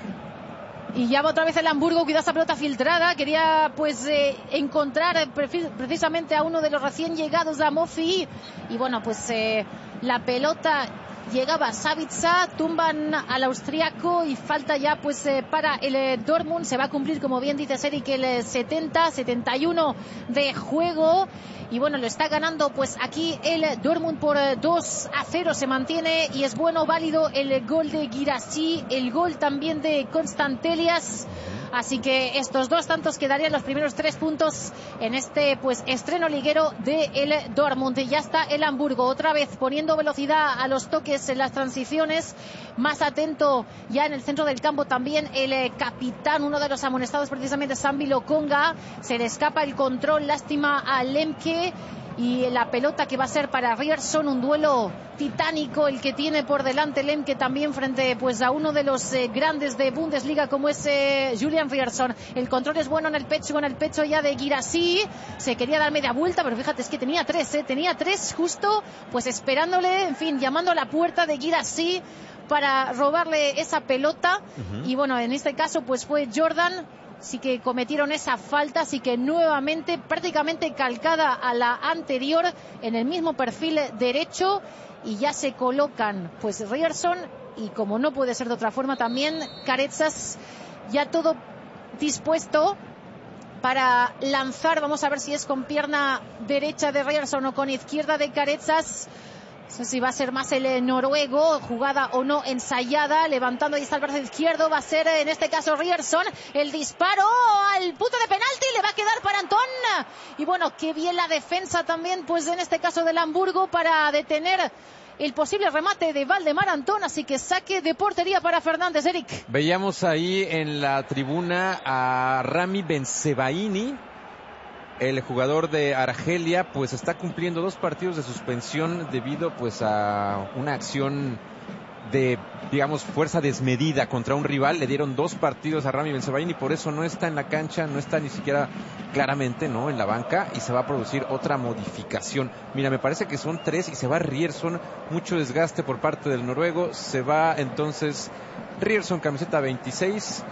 Y ya va otra vez el Hamburgo, cuidado esa pelota filtrada, quería pues eh, encontrar eh, precisamente a uno de los recién llegados, a Mofi, y bueno, pues eh, la pelota llegaba a Savitsa, tumban al austriaco y falta ya pues eh, para el eh, Dortmund, se va a cumplir como bien dice Eric el eh, setenta, setenta y uno de juego. Y bueno, lo está ganando pues aquí el Dortmund por dos a cero, se mantiene y es bueno, válido el gol de Guirassy, el gol también de Constantelias. Así que estos dos tantos quedarían los primeros tres puntos en este pues estreno liguero de el Dortmund. Y ya está el Hamburgo otra vez poniendo velocidad a los toques en las transiciones, más atento ya en el centro del campo también el eh, capitán, uno de los amonestados precisamente, Sambi Lokonga. Se le escapa el control, lástima a Lemke. Y la pelota que va a ser para Ryerson, un duelo titánico el que tiene por delante Lemke también frente pues a uno de los eh, grandes de Bundesliga como es eh, Julian Ryerson. El control es bueno en el pecho, en el pecho ya de Guirassy, se quería dar media vuelta, pero fíjate, es que tenía tres, eh, tenía tres justo, pues esperándole, en fin, llamando a la puerta de Guirassy para robarle esa pelota. Uh-huh. Y bueno, en este caso pues fue Jordan. Sí que cometieron esa falta, así que nuevamente prácticamente calcada a la anterior en el mismo perfil derecho y ya se colocan pues Ryerson y como no puede ser de otra forma también Carezas, ya todo dispuesto para lanzar. Vamos a ver si es con pierna derecha de Ryerson o con izquierda de Carezas. No sé si va a ser más el noruego, jugada o no ensayada, levantando, ahí está el brazo izquierdo, va a ser en este caso Ryerson, el disparo al punto de penalti, le va a quedar para Antón, y bueno, qué bien la defensa también, pues en este caso del Hamburgo, para detener el posible remate de Valdemar Antón, así que saque de portería para Fernández. Eric. Veíamos ahí en la tribuna a Rami Bensebaini. El jugador de Argelia pues está cumpliendo dos partidos de suspensión debido pues a una acción de, digamos, fuerza desmedida contra un rival. Le dieron dos partidos a Rami Bensebaini y por eso no está en la cancha, no está ni siquiera claramente, ¿no?, en la banca, y se va a producir otra modificación. Mira, me parece que son tres y se va Ryerson, mucho desgaste por parte del noruego. Se va entonces Ryerson, camiseta veintiséis.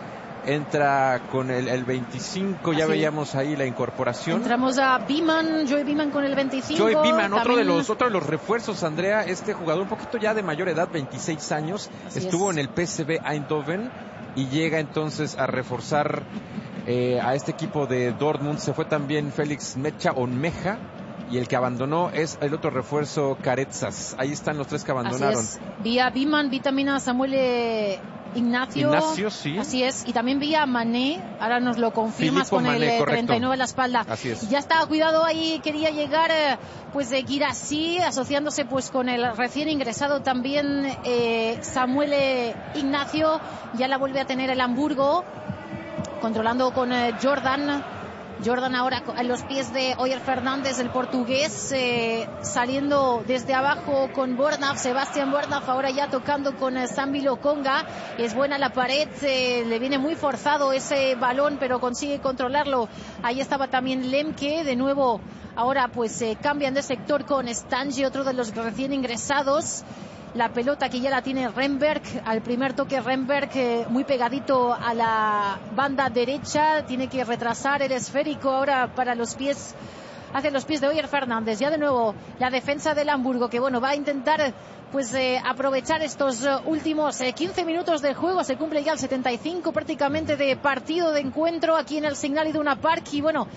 Entra con el, el veinticinco, ya Así. veíamos ahí la incorporación. Entramos a Beeman, Joey Beeman con el veinticinco. Joey Beeman, otro de los otro de los refuerzos, Andrea, este jugador un poquito ya de mayor edad, veintiséis años, Así estuvo es. en el P S V Eindhoven y llega entonces a reforzar eh, a este equipo de Dortmund. Se fue también Félix Mecha Onmeja. Y el que abandonó es el otro refuerzo, Carezas. Ahí están los tres que abandonaron. Así es. Vi a Beeman, vi también a Samuel eh, Ignacio. Ignacio, sí. Así es. Y también vi a Mané. Ahora nos lo confirmas Filippo con Mané, el eh, treinta y nueve en la espalda. Así es. Ya estaba cuidado ahí. Quería llegar eh, pues de Guirassy, asociándose pues con el recién ingresado también eh, Samuel eh, Ignacio. Ya la vuelve a tener el Hamburgo. Controlando con eh, Jordan. Jordan ahora a los pies de Oyer Fernández, el portugués, eh, saliendo desde abajo con Bornaf, Sebastián Bornaf, ahora ya tocando con eh, Sambi Lokonga. Es buena la pared, eh, le viene muy forzado ese balón, pero consigue controlarlo. Ahí estaba también Lemke, de nuevo, ahora pues eh, cambian de sector con Stange, otro de los recién ingresados. La pelota que ya la tiene Renberg, al primer toque Renberg eh, muy pegadito a la banda derecha, tiene que retrasar el esférico ahora para los pies, hacia los pies de Oyer Fernández. Ya de nuevo la defensa del Hamburgo, que bueno, va a intentar pues eh, aprovechar estos uh, últimos eh, quince minutos de juego. Se cumple ya el setenta y cinco prácticamente de partido, de encuentro aquí en el Signal Iduna Park, y bueno,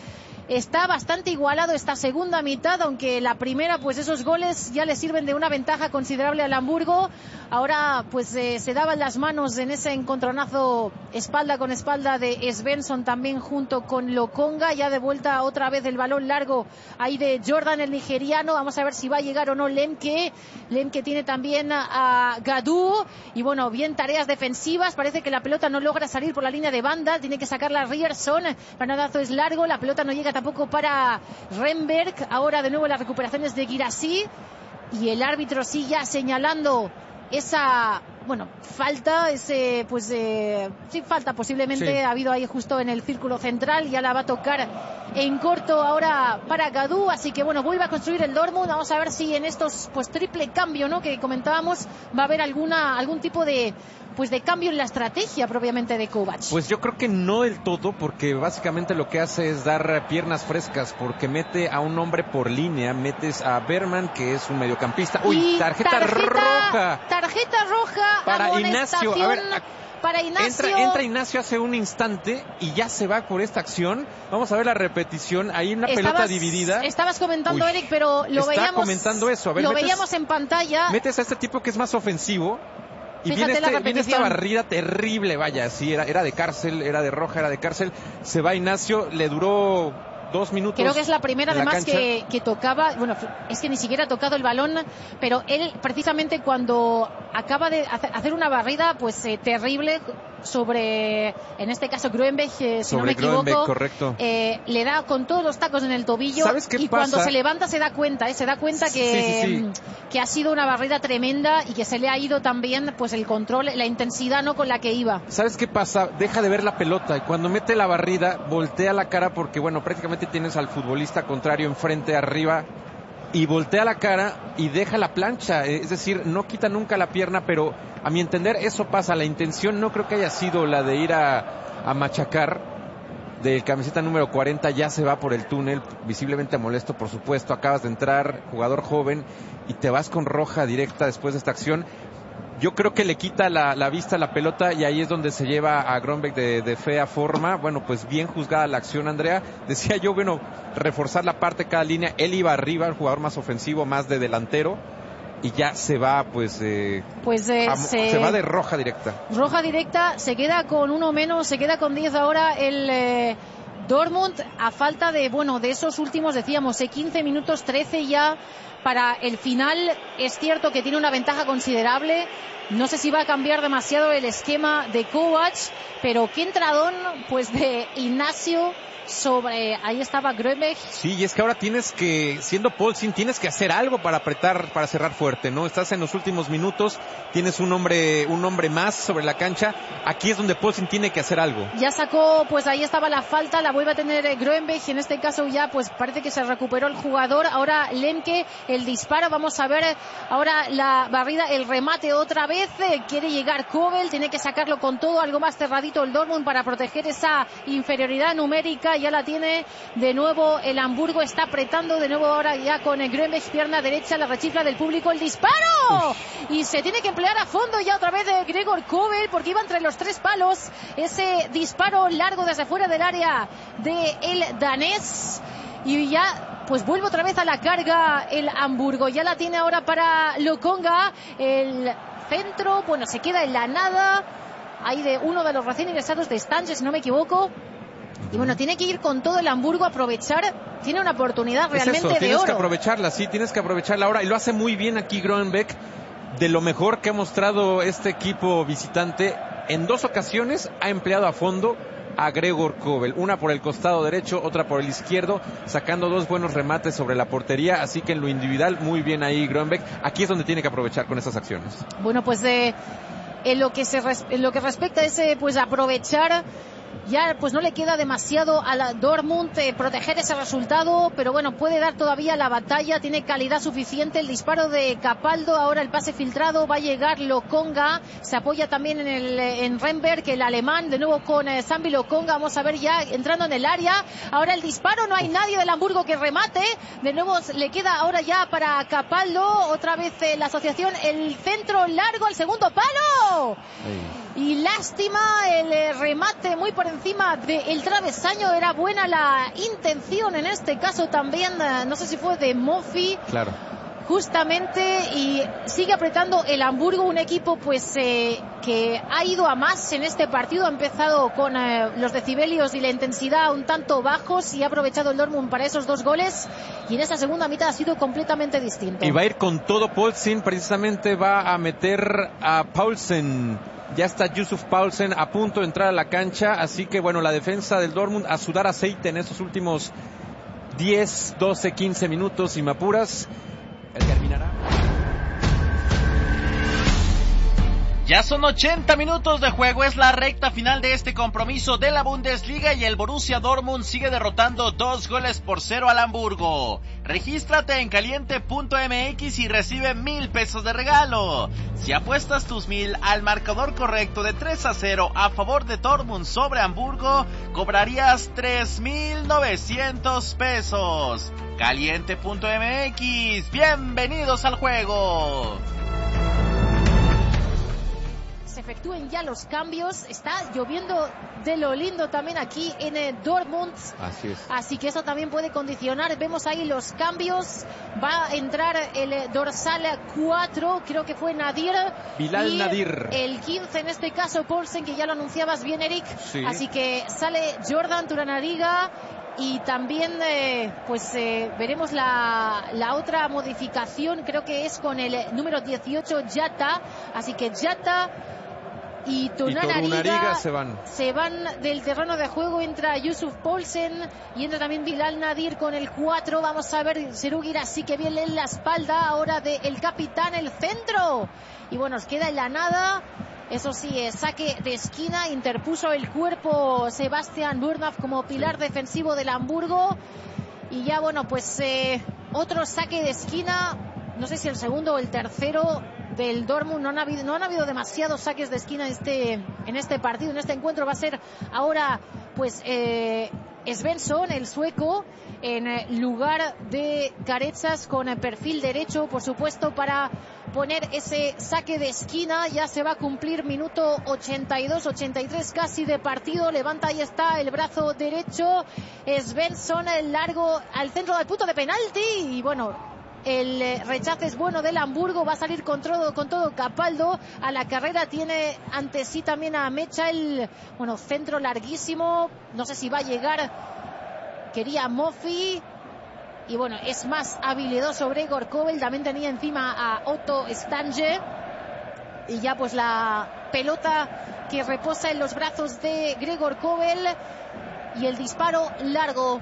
está bastante igualado esta segunda mitad, aunque la primera, pues esos goles ya le sirven de una ventaja considerable al Hamburgo. Ahora pues eh, se daban las manos en ese encontronazo espalda con espalda de Svensson también junto con Lokonga. Ya de vuelta otra vez el balón largo ahí de Jordan, el nigeriano. Vamos a ver si va a llegar o no Lemke. Lemke tiene también a, a Gadou. Y bueno, bien tareas defensivas. Parece que la pelota no logra salir por la línea de banda. Tiene que sacarla Ryerson. El panodazo es largo. La pelota no llega tampoco para Renberg. Ahora de nuevo las recuperaciones de Guirassy. Y el árbitro sigue ya señalando esa, bueno, falta, ese, pues, eh, sí, falta posiblemente, sí. Ha habido ahí justo en el círculo central, ya la va a tocar en corto ahora para Gadou, así que bueno, vuelve a construir el Dortmund. Vamos a ver si en estos, pues, triple cambio, ¿no?, que comentábamos, va a haber alguna, algún tipo de, pues, de cambio en la estrategia propiamente de Kovac. Pues yo creo que no del todo, porque básicamente lo que hace es dar piernas frescas, porque mete a un hombre por línea, metes a Berman, que es un mediocampista. Uy, tarjeta, tarjeta roja. Tarjeta roja para Ignacio. A ver, a... para Ignacio. Entra, entra Ignacio hace un instante y ya se va por esta acción. Vamos a ver la repetición. Ahí una estabas, pelota dividida. Estabas comentando, Uy, Eric, pero lo está veíamos. comentando eso. A ver, lo metes, veíamos en pantalla. Metes a este tipo que es más ofensivo. Y viene, este, viene esta barrida terrible, vaya, sí, era, era de cárcel, era de roja, era de cárcel. Se va Ignacio, le duró dos minutos. Creo que es la primera, la además, que, que tocaba, bueno, es que ni siquiera ha tocado el balón, pero él precisamente cuando acaba de hacer una barrida, pues eh, terrible, sobre, en este caso, Gruenberg, eh, si no me equivoco, correcto. Eh, le da con todos los tacos en el tobillo. ¿Sabes qué y pasa? Cuando se levanta se da cuenta, eh, se da cuenta que, sí, sí, sí. que ha sido una barrida tremenda y que se le ha ido también, pues, el control, la intensidad, no con la que iba. ¿Sabes qué pasa? Deja de ver la pelota y cuando mete la barrida voltea la cara, porque bueno, prácticamente tienes al futbolista contrario enfrente, arriba, y voltea la cara y deja la plancha, es decir, no quita nunca la pierna, pero a mi entender eso pasa. La intención no creo que haya sido la de ir a, a machacar. Del camiseta número cuarenta ya se va por el túnel, visiblemente molesto, por supuesto. Acabas de entrar, jugador joven, y te vas con roja directa después de esta acción. Yo creo que le quita la, la vista a la pelota y ahí es donde se lleva a Gruenberg de, de fea forma. Bueno, pues bien juzgada la acción, Andrea. Decía yo, bueno, reforzar la parte de cada línea. Él iba arriba, el jugador más ofensivo, más de delantero. Y ya se va, pues, eh, pues eh, a, se... se va de roja directa. Roja directa, se queda con uno menos, se queda con diez ahora el eh, Dortmund, a falta de, bueno, de esos últimos, decíamos, eh, quince minutos, trece ya para el final. Es cierto que tiene una ventaja considerable. No sé si va a cambiar demasiado el esquema de Kovac, pero qué entradón, pues, de Ignacio sobre, ahí estaba Gruenberg. Sí, y es que ahora tienes que, siendo Paulsen, tienes que hacer algo para apretar, para cerrar fuerte, ¿no? Estás en los últimos minutos, tienes un hombre, un hombre más sobre la cancha. Aquí es donde Paulsen tiene que hacer algo. Ya sacó, pues ahí estaba la falta, la vuelve a tener Gruenberg, y en este caso ya, pues parece que se recuperó el jugador. Ahora Lemke, el disparo, vamos a ver ahora la barrida, el remate otra vez. Quiere llegar Kobel, tiene que sacarlo con todo, algo más cerradito el Dortmund para proteger esa inferioridad numérica. Ya la tiene de nuevo el Hamburgo, está apretando de nuevo ahora ya con el Gruenberg, pierna derecha, la rechifla del público, el disparo. Uf. Y se tiene que emplear a fondo ya otra vez de Gregor Kobel, porque iba entre los tres palos ese disparo largo desde fuera del área de el danés. Y ya, pues vuelve otra vez a la carga el Hamburgo, ya la tiene ahora para Lokonga, el centro, bueno, se queda en la nada, ahí de uno de los recién ingresados de Stange, si no me equivoco. Y bueno, tiene que ir con todo el Hamburgo, aprovechar, tiene una oportunidad realmente es eso, de tienes oro. que aprovecharla, sí, tienes que aprovecharla ahora, y lo hace muy bien aquí Gruenberg, de lo mejor que ha mostrado este equipo visitante. En dos ocasiones ha empleado a fondo a Gregor Kobel, una por el costado derecho, otra por el izquierdo, sacando dos buenos remates sobre la portería, así que en lo individual muy bien ahí Gruenberg. Aquí es donde tiene que aprovechar con esas acciones. Bueno, pues de, en lo que se res, en lo que respecta a ese, pues aprovechar, ya pues no le queda demasiado a la Dortmund eh, proteger ese resultado, pero bueno, puede dar todavía la batalla, tiene calidad suficiente. El disparo de Capaldo, ahora el pase filtrado, va a llegar Lokonga, se apoya también en el en Renberg, el alemán, de nuevo con eh, Sambi Lokonga. Vamos a ver ya entrando en el área, ahora el disparo, no hay nadie del Hamburgo que remate, de nuevo le queda ahora ya para Capaldo, otra vez eh, la asociación, el centro largo, el segundo palo. Hey. Y lástima el remate muy por encima del travesaño. Era buena la intención en este caso también, no sé si fue de Moffi. Claro. Justamente, y sigue apretando el Hamburgo, un equipo pues eh, que ha ido a más en este partido. Ha empezado con eh, los decibelios y la intensidad un tanto bajos y ha aprovechado el Dortmund para esos dos goles, y en esa segunda mitad ha sido completamente distinto. Y va a ir con todo Poulsen, precisamente va a meter a Poulsen. Ya está Yusuf Poulsen a punto de entrar a la cancha, así que bueno, la defensa del Dortmund a sudar aceite en estos últimos diez, doce, quince minutos, y me apuras, el terminará. Ya son ochenta minutos de juego, es la recta final de este compromiso de la Bundesliga y el Borussia Dortmund sigue derrotando dos goles por cero al Hamburgo. Regístrate en caliente punto m x y recibe mil pesos de regalo. Si apuestas tus mil al marcador correcto de tres a cero a favor de Dortmund sobre Hamburgo, cobrarías tres mil novecientos pesos. caliente punto m x, bienvenidos al juego. Se efectúen ya los cambios. Está lloviendo de lo lindo también aquí en eh, Dortmund. Así es. Así que eso también puede condicionar. Vemos ahí los cambios. Va a entrar el eh, dorsal cuatro, creo que fue Nadir. Bilal y Nadir. El quince en este caso Poulsen, que ya lo anunciabas bien, Eric. Sí. Así que sale Jordan Turanariga. Y también eh, pues eh, veremos la, la otra modificación, creo que es con el número dieciocho, Yata. Así que Yata y Torunariga se van. se van del terreno de juego. Entra Yusuf Poulsen y entra también Bilal Nadir con el cuatro. Vamos a ver, Serugi así que bien en la espalda ahora del capitán, el centro. Y bueno, nos queda en la nada. Eso sí, eh, saque de esquina, interpuso el cuerpo Sebastian Burnham como pilar defensivo del Hamburgo. Y ya bueno, pues eh, otro saque de esquina, no sé si el segundo o el tercero del Dortmund. No han habido, no han habido demasiados saques de esquina en este, en este partido, en este encuentro. Va a ser ahora pues eh, Svensson, el sueco, en lugar de Carezas, con el perfil derecho, por supuesto, para poner ese saque de esquina. Ya se va a cumplir minuto ochenta y dos, ochenta y tres casi de partido. Levanta, ahí está el brazo derecho Svensson, el largo al centro del punto de penalti, y bueno, el rechace es bueno del Hamburgo. Va a salir con todo, con todo Capaldo a la carrera. Tiene ante sí también a Mecha, el bueno, centro larguísimo, no sé si va a llegar. Quería Moffi. Y bueno, es más habilidoso Gregor Kobel. También tenía encima a Otto Stange. Y ya pues la pelota que reposa en los brazos de Gregor Kobel. Y el disparo largo.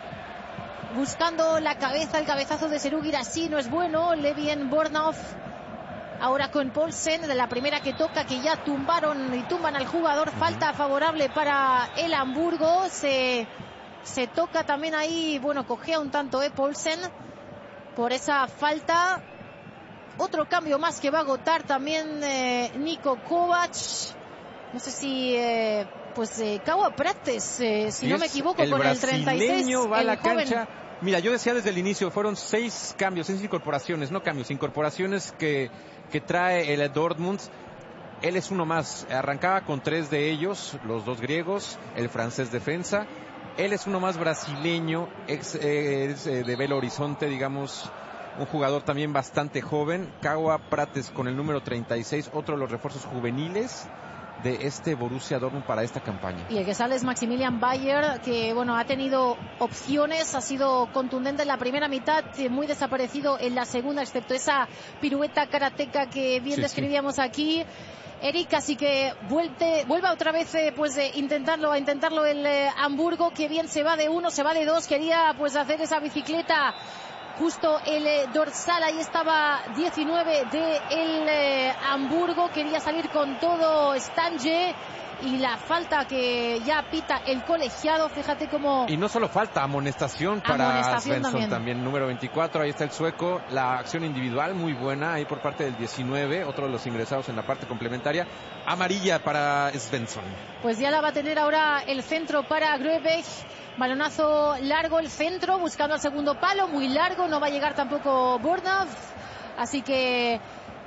Buscando la cabeza, el cabezazo de Seru Girassi no es bueno. Levien Bornhoff ahora con Poulsen, de la primera que toca, que ya tumbaron y tumban al jugador. Falta favorable para el Hamburgo. Se... Se toca también ahí, bueno, cogea un tanto eh, Poulsen por esa falta. Otro cambio más que va a agotar también eh, Niko Kovac. No sé si, eh, pues, eh, Kawa Prates, eh, si no me equivoco, el con el treinta y seis. Va a el la joven. cancha. Mira, yo decía desde el inicio, fueron seis cambios, seis incorporaciones, no cambios, incorporaciones que, que trae el Dortmund. Él es uno más, arrancaba con tres de ellos, los dos griegos, el francés defensa. Él es uno más brasileño, ex, eh, es, eh, de Belo Horizonte, digamos, un jugador también bastante joven. Kawa Prates con el número treinta y seis, otro de los refuerzos juveniles de este Borussia Dortmund para esta campaña. Y el que sale es Maximilian Bayer, que bueno, ha tenido opciones, ha sido contundente en la primera mitad, muy desaparecido en la segunda, excepto esa pirueta karateca que bien sí, describíamos sí. aquí. Eric, así que vuelve, vuelva otra vez eh, pues eh, intentarlo, a intentarlo el eh, Hamburgo, que bien se va de uno, se va de dos, quería pues hacer esa bicicleta justo el eh, dorsal, ahí estaba diecinueve de el eh, Hamburgo, quería salir con todo Stange. Y la falta que ya pita el colegiado, fíjate cómo... Y no solo falta, amonestación para amonestación Svensson también. también, número veinticuatro, ahí está el sueco, la acción individual muy buena, ahí por parte del diecinueve, otro de los ingresados en la parte complementaria, amarilla para Svensson. Pues ya la va a tener ahora el centro para Gröbech, balonazo largo, el centro, buscando al segundo palo, muy largo, no va a llegar tampoco Bornhoff, así que...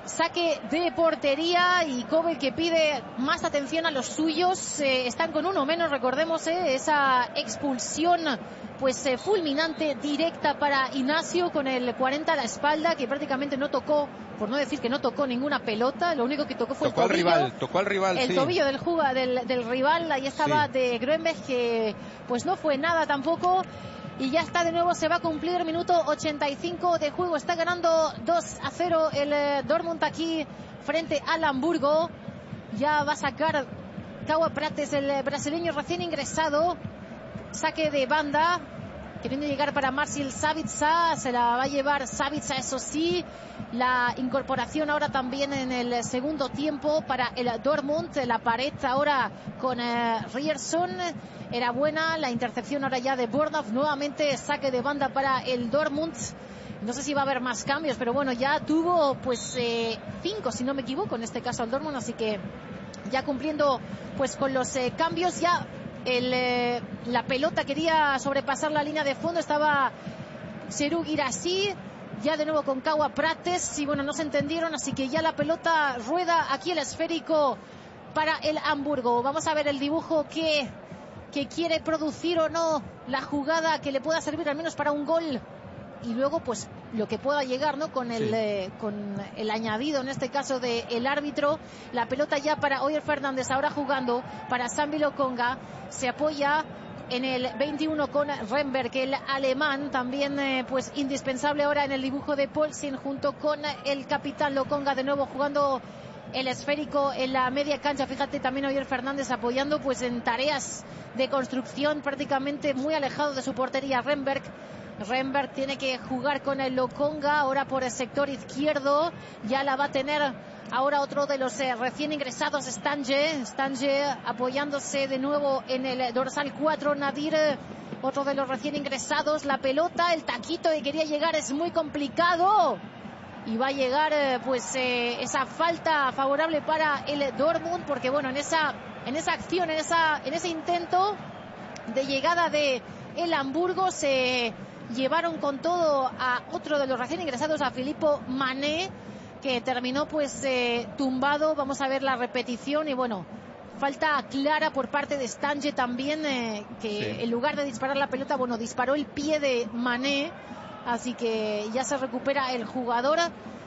saque de portería y Kobe que pide más atención a los suyos. Eh, están con uno menos, recordemos, eh, esa expulsión pues eh, fulminante directa para Ignacio con el cuarenta a la espalda, que prácticamente no tocó, por no decir que no tocó ninguna pelota, lo único que tocó fue tocó el tobillo. Al rival, tocó al rival, el sí. tobillo del, juga, del, del rival, ahí estaba sí. de Grönberg, que pues no fue nada tampoco. Y ya está, de nuevo se va a cumplir minuto ochenta y cinco de juego. Está ganando dos a cero el eh, Dortmund aquí frente al Hamburgo. Ya va a sacar Kaua Prates, el eh, brasileño recién ingresado. Saque de banda, queriendo llegar para Marcel Sabitzer. Se la va a llevar Sabitzer, eso sí. La incorporación ahora también en el segundo tiempo para el Dortmund. La pared ahora con eh, Ryerson. Era buena la intercepción ahora ya de Bornhoff. Nuevamente saque de banda para el Dortmund. No sé si va a haber más cambios, pero bueno, ya tuvo pues eh, cinco, si no me equivoco, en este caso el Dortmund. Así que ya cumpliendo pues con los eh, cambios. Ya el, eh, la pelota quería sobrepasar la línea de fondo. Estaba Serhou Guirassy. Ya de nuevo con Kaua Prates. Y bueno, no se entendieron, así que ya la pelota rueda aquí el esférico para el Hamburgo. Vamos a ver el dibujo que... que quiere producir o no la jugada que le pueda servir al menos para un gol, y luego pues lo que pueda llegar, ¿no? Con el, sí. eh, con el añadido en este caso del árbitro. La pelota ya para Oyer Fernández, ahora jugando para Sambi Lokonga. Se apoya en el veintiuno con Renberg, el alemán, también eh, pues indispensable ahora en el dibujo de Paulsen, junto con el capitán Lokonga, de nuevo jugando el esférico en la media cancha. Fíjate, también Oyer Fernández apoyando pues en tareas de construcción, prácticamente muy alejado de su portería. Renberg Renberg tiene que jugar con el Lokonga ahora por el sector izquierdo. Ya la va a tener ahora otro de los eh, recién ingresados, Stange Stange apoyándose de nuevo en el dorsal cuatro. Nadir, otro de los recién ingresados. La pelota, el taquito que quería llegar es muy complicado. Y va a llegar eh, pues eh, esa falta favorable para el Dortmund, porque bueno, en esa en esa acción, en esa en ese intento de llegada de el Hamburgo, se llevaron con todo a otro de los recién ingresados, a Filippo Mané, que terminó pues eh, tumbado. Vamos a ver la repetición y bueno, falta clara por parte de Stange también, eh, que sí. en lugar de disparar la pelota, bueno, disparó el pie de Mané. Así que ya se recupera el jugador.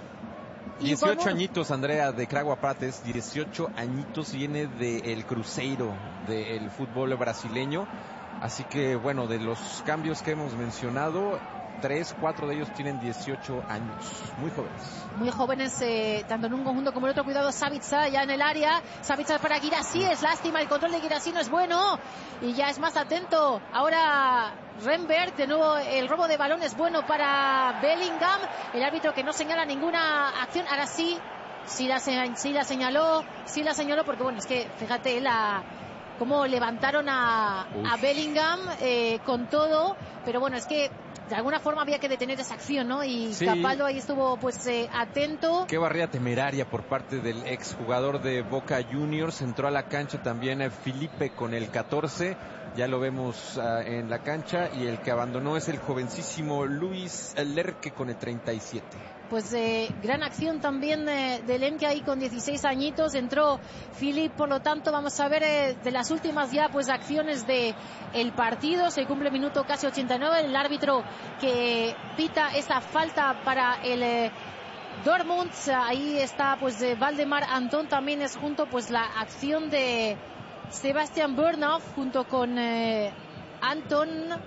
dieciocho bueno, añitos, Andrea, de Kaua Prates. dieciocho añitos, viene del Cruzeiro, del fútbol brasileño. Así que, bueno, de los cambios que hemos mencionado, tres, cuatro de ellos tienen dieciocho años. Muy jóvenes. Muy jóvenes, eh, tanto en un conjunto como en otro. Cuidado, Sabitzer ya en el área. Sabitzer para Guirassy. Es lástima, el control de Guirassy no es bueno. Y ya es más atento. Ahora Renberg, de nuevo el robo de balón es bueno para Bellingham. El árbitro que no señala ninguna acción. Ahora sí, sí la, sí la señaló. Sí la señaló porque, bueno, es que fíjate la... cómo levantaron a, a Bellingham eh, con todo, pero bueno, es que de alguna forma había que detener esa acción, ¿no? Y sí. Capaldo ahí estuvo pues eh, atento. Qué barrida temeraria por parte del exjugador de Boca Juniors. Entró a la cancha también eh, Felipe con el catorce, ya lo vemos uh, en la cancha, y el que abandonó es el jovencísimo Luis Lerche con el treinta y siete. Pues eh, gran acción también eh, de Lemke ahí con dieciséis añitos. Entró Philip, por lo tanto vamos a ver eh, de las últimas ya pues acciones de el partido. Se cumple el minuto casi ochenta y nueve. El árbitro que pita esa falta para el eh, Dortmund. Ahí está pues de Valdemar Anton. También es junto pues la acción de Sebastian Bornhoff junto con eh, Anton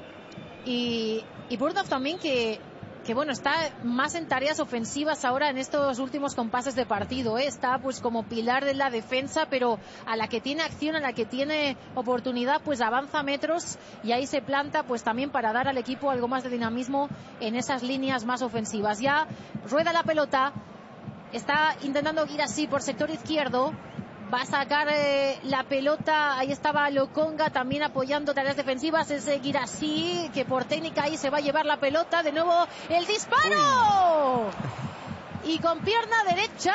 y, y Bornhoff también, que que bueno, está más en tareas ofensivas ahora en estos últimos compases de partido, ¿eh? Está pues como pilar de la defensa, pero a la que tiene acción, a la que tiene oportunidad, pues avanza metros y ahí se planta pues también para dar al equipo algo más de dinamismo en esas líneas más ofensivas. Ya rueda la pelota, está intentando Guirassy por sector izquierdo. Va a sacar eh, la pelota, ahí estaba Lokonga también apoyando tareas defensivas. Es eh, Guirassy que por técnica ahí se va a llevar la pelota. De nuevo el disparo. y con pierna derecha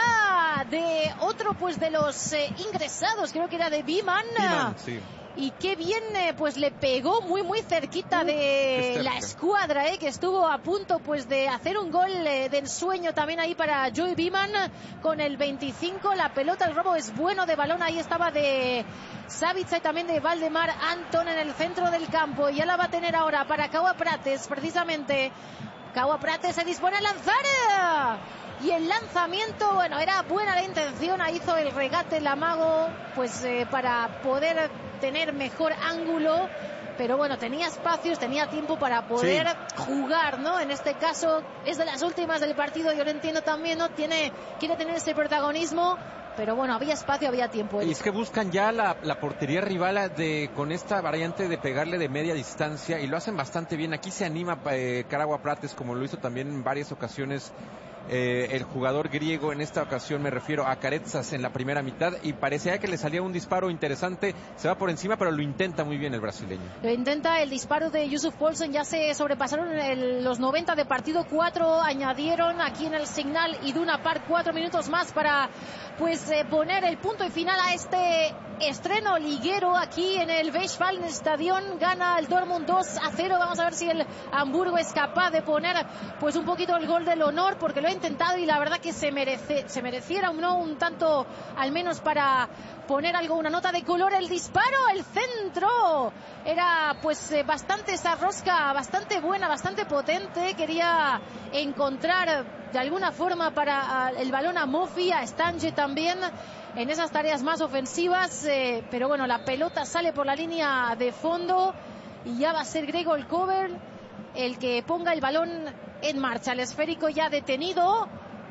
de otro pues de los eh, ingresados, creo que era de Biman. Biman, sí. Y qué bien eh, pues le pegó muy muy cerquita de uh, la escuadra, eh, que estuvo a punto pues de hacer un gol eh, de ensueño también ahí para Joey Biman con el veinticinco. La pelota, el robo es bueno de balón, ahí estaba de Savitza y también de Valdemar Anton en el centro del campo. Y ya la va a tener ahora para Kaua Prates, precisamente. Kaua Prates se dispone a lanzar. Y el lanzamiento, bueno, era buena la intención, ahí hizo el regate el amago, pues eh, para poder tener mejor ángulo, pero bueno, tenía espacios, tenía tiempo para poder sí. jugar, ¿no? En este caso es de las últimas del partido, yo lo entiendo también, ¿no? Tiene, quiere tener ese protagonismo, pero bueno, había espacio, había tiempo. Y es que buscan ya la, la portería rival de, con esta variante de pegarle de media distancia, y lo hacen bastante bien. Aquí se anima eh, Kaua Prates, como lo hizo también en varias ocasiones Eh, el jugador griego. En esta ocasión me refiero a Caretsas en la primera mitad, y parecía que le salía un disparo interesante, se va por encima, pero lo intenta muy bien el brasileño. Lo intenta, el disparo de Yusuf Poulsen, ya se sobrepasaron el, los noventa de partido, cuatro añadieron aquí en el Signal Iduna Park, cuatro minutos más para pues eh, poner el punto y final a este estreno liguero aquí en el Westfalenstadion. Gana el Dortmund dos a cero, vamos a ver si el Hamburgo es capaz de poner pues un poquito el gol del honor, porque lo ha intentado y la verdad que se merece, se mereciera ¿no? un tanto al menos para poner algo, una nota de color. El disparo, el centro, era pues eh, bastante esa rosca, bastante buena, bastante potente, quería encontrar de alguna forma para a, el balón a Mofi, a Stange también en esas tareas más ofensivas, eh, pero bueno, la pelota sale por la línea de fondo y ya va a ser Gregor Kobel el que ponga el balón en marcha. El esférico ya detenido,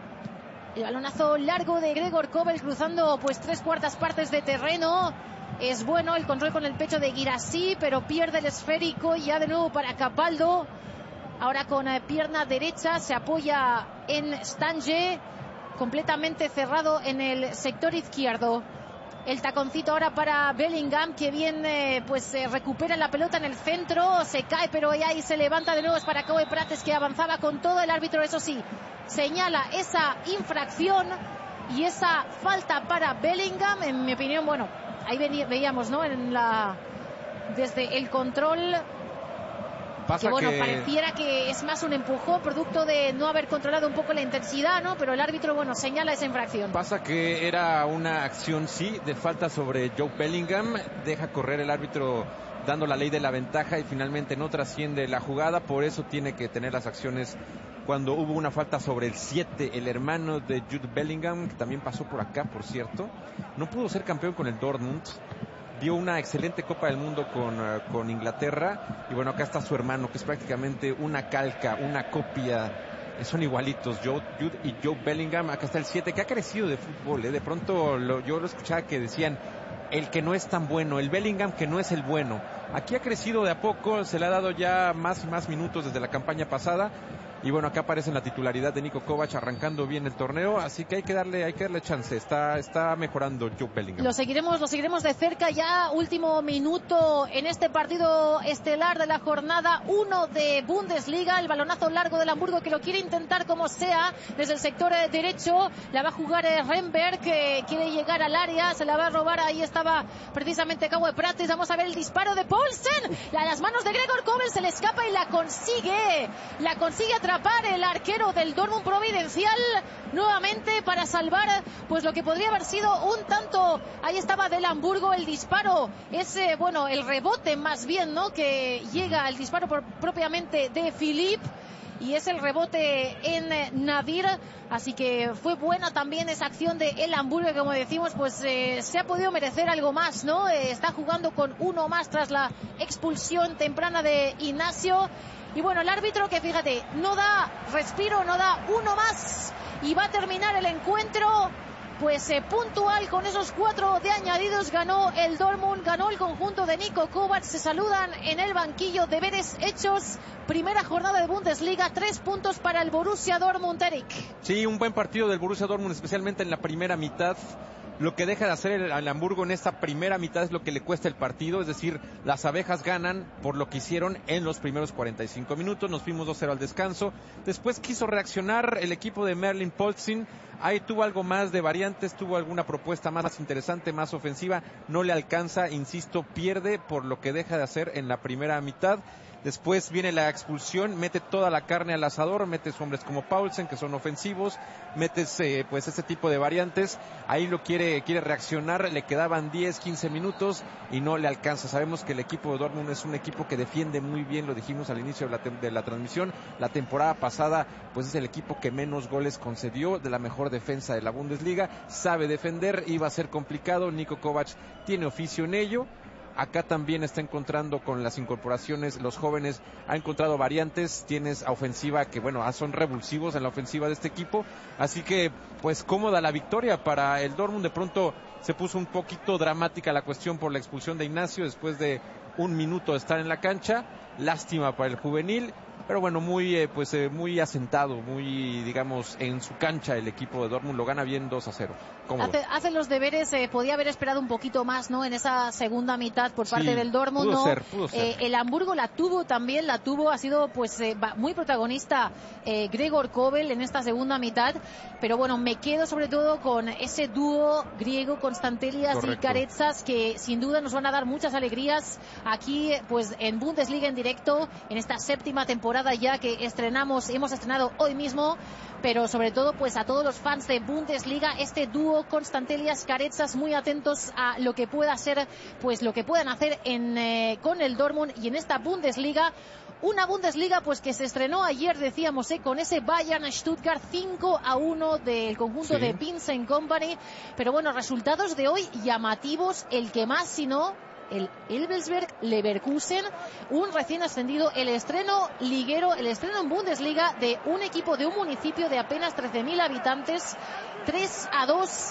el balonazo largo de Gregor Kobel cruzando pues tres cuartas partes de terreno. Es bueno el control con el pecho de Guirassy, pero pierde el esférico. Ya de nuevo para Capaldo, ahora con eh, pierna derecha, se apoya en Stange, completamente cerrado en el sector izquierdo. El taconcito ahora para Bellingham, que bien eh, pues eh, recupera la pelota en el centro, se cae pero ya ahí se levanta de nuevo. Es para Kaua Prates, que avanzaba con todo. El árbitro, eso sí, señala esa infracción y esa falta para Bellingham. En mi opinión, bueno, ahí veíamos, ¿no? En la desde el control Pasa que bueno, que... pareciera que es más un empujón producto de no haber controlado un poco la intensidad, ¿no? Pero el árbitro, bueno, señala esa infracción. Pasa que era una acción, sí, de falta sobre Joe Bellingham. Deja correr el árbitro dando la ley de la ventaja y finalmente no trasciende la jugada. Por eso tiene que tener las acciones cuando hubo una falta sobre el siete, el hermano de Jude Bellingham, que también pasó por acá, por cierto. No pudo ser campeón con el Dortmund. Dio una excelente Copa del Mundo con, uh, con Inglaterra. Y bueno, acá está su hermano, que es prácticamente una calca, una copia. Son igualitos, Joe, Jude y Joe Bellingham. Acá está el siete, que ha crecido de fútbol, ¿eh? De pronto lo, yo lo escuchaba que decían, el que no es tan bueno, el Bellingham que no es el bueno. Aquí ha crecido de a poco, se le ha dado ya más y más minutos desde la campaña pasada. Y bueno, acá aparece la titularidad de Niko Kovac, arrancando bien el torneo, así que hay que darle, hay que darle chance. Está, está mejorando Joe Bellingham. Lo seguiremos, lo seguiremos de cerca. Ya último minuto en este partido estelar de la jornada uno de Bundesliga. El balonazo largo del Hamburgo, que lo quiere intentar como sea desde el sector derecho. La va a jugar Renberg, que quiere llegar al área, se la va a robar. Ahí estaba precisamente Kaua Prates. Vamos a ver el disparo de Poulsen. A las manos de Gregor Kobel, se le escapa y la consigue. La consigue atrapar el arquero del Dortmund Providencial nuevamente para salvar pues lo que podría haber sido un tanto. Ahí estaba del Hamburgo. El disparo es eh, bueno, el rebote más bien, ¿no? Que llega el disparo por, propiamente de Philippe, y es el rebote en Nadir, así que fue buena también esa acción de el Hamburgo, que como decimos pues eh, se ha podido merecer algo más, ¿no? Eh, está jugando con uno más tras la expulsión temprana de Ignacio. Y bueno, el árbitro, que fíjate, no da respiro, no da uno más, y va a terminar el encuentro pues eh, puntual con esos cuatro de añadidos. Ganó el Dortmund, ganó el conjunto de Niko Kovac. Se saludan en el banquillo, deberes hechos. Primera jornada de Bundesliga, tres puntos para el Borussia Dortmund, Eric. Sí, un buen partido del Borussia Dortmund, especialmente en la primera mitad. lo que deja de hacer el, el Hamburgo en esta primera mitad es lo que le cuesta el partido, es decir, las abejas ganan por lo que hicieron en los primeros cuarenta y cinco minutos, nos fuimos dos cero al descanso, después quiso reaccionar el equipo de Merlin Polzin, ahí tuvo algo más de variantes, tuvo alguna propuesta más interesante, más ofensiva, no le alcanza, insisto, pierde por lo que deja de hacer en la primera mitad. Después viene la expulsión, mete toda la carne al asador, metes hombres como Paulsen que son ofensivos, metes eh, pues ese tipo de variantes, ahí lo quiere quiere reaccionar, le quedaban diez, quince minutos y no le alcanza. Sabemos que el equipo de Dortmund es un equipo que defiende muy bien, lo dijimos al inicio de la, de la transmisión, la temporada pasada pues es el equipo que menos goles concedió, de la mejor defensa de la Bundesliga, sabe defender, iba a ser complicado, Niko Kovac tiene oficio en ello. Acá también está encontrando con las incorporaciones, los jóvenes, ha encontrado variantes, tienes a ofensiva que, bueno, son revulsivos en la ofensiva de este equipo, así que, pues, cómoda la victoria para el Dortmund. De pronto se puso un poquito dramática la cuestión por la expulsión de Ignacio después de un minuto de estar en la cancha, lástima para el juvenil, pero bueno, muy eh, pues eh, muy asentado, muy, digamos, en su cancha el equipo de Dortmund, lo gana bien dos a cero. Hace, hace los deberes, eh, podía haber esperado un poquito más, ¿no? En esa segunda mitad por parte sí, del Dortmund, pudo ¿no? Ser, pudo ser. Eh, el Hamburgo la tuvo también, la tuvo, ha sido pues eh, muy protagonista eh, Gregor Kobel en esta segunda mitad, pero bueno, me quedo sobre todo con ese dúo griego, Constantelias y Carezas, que sin duda nos van a dar muchas alegrías aquí, pues en Bundesliga en directo, en esta séptima temporada ya que estrenamos, hemos estrenado hoy mismo, pero sobre todo pues a todos los fans de Bundesliga, este dúo Constantelias Carezas, muy atentos a lo que pueda ser, pues lo que puedan hacer en eh, con el Dortmund y en esta Bundesliga. Una Bundesliga pues que se estrenó ayer, decíamos, eh, con ese Bayern Stuttgart cinco a uno del conjunto sí. de Vincent Kompany, pero bueno, resultados de hoy llamativos, el que más si no el Elversberg Leverkusen, un recién ascendido, el estreno liguero, el estreno en Bundesliga de un equipo de un municipio de apenas trece mil habitantes, tres a dos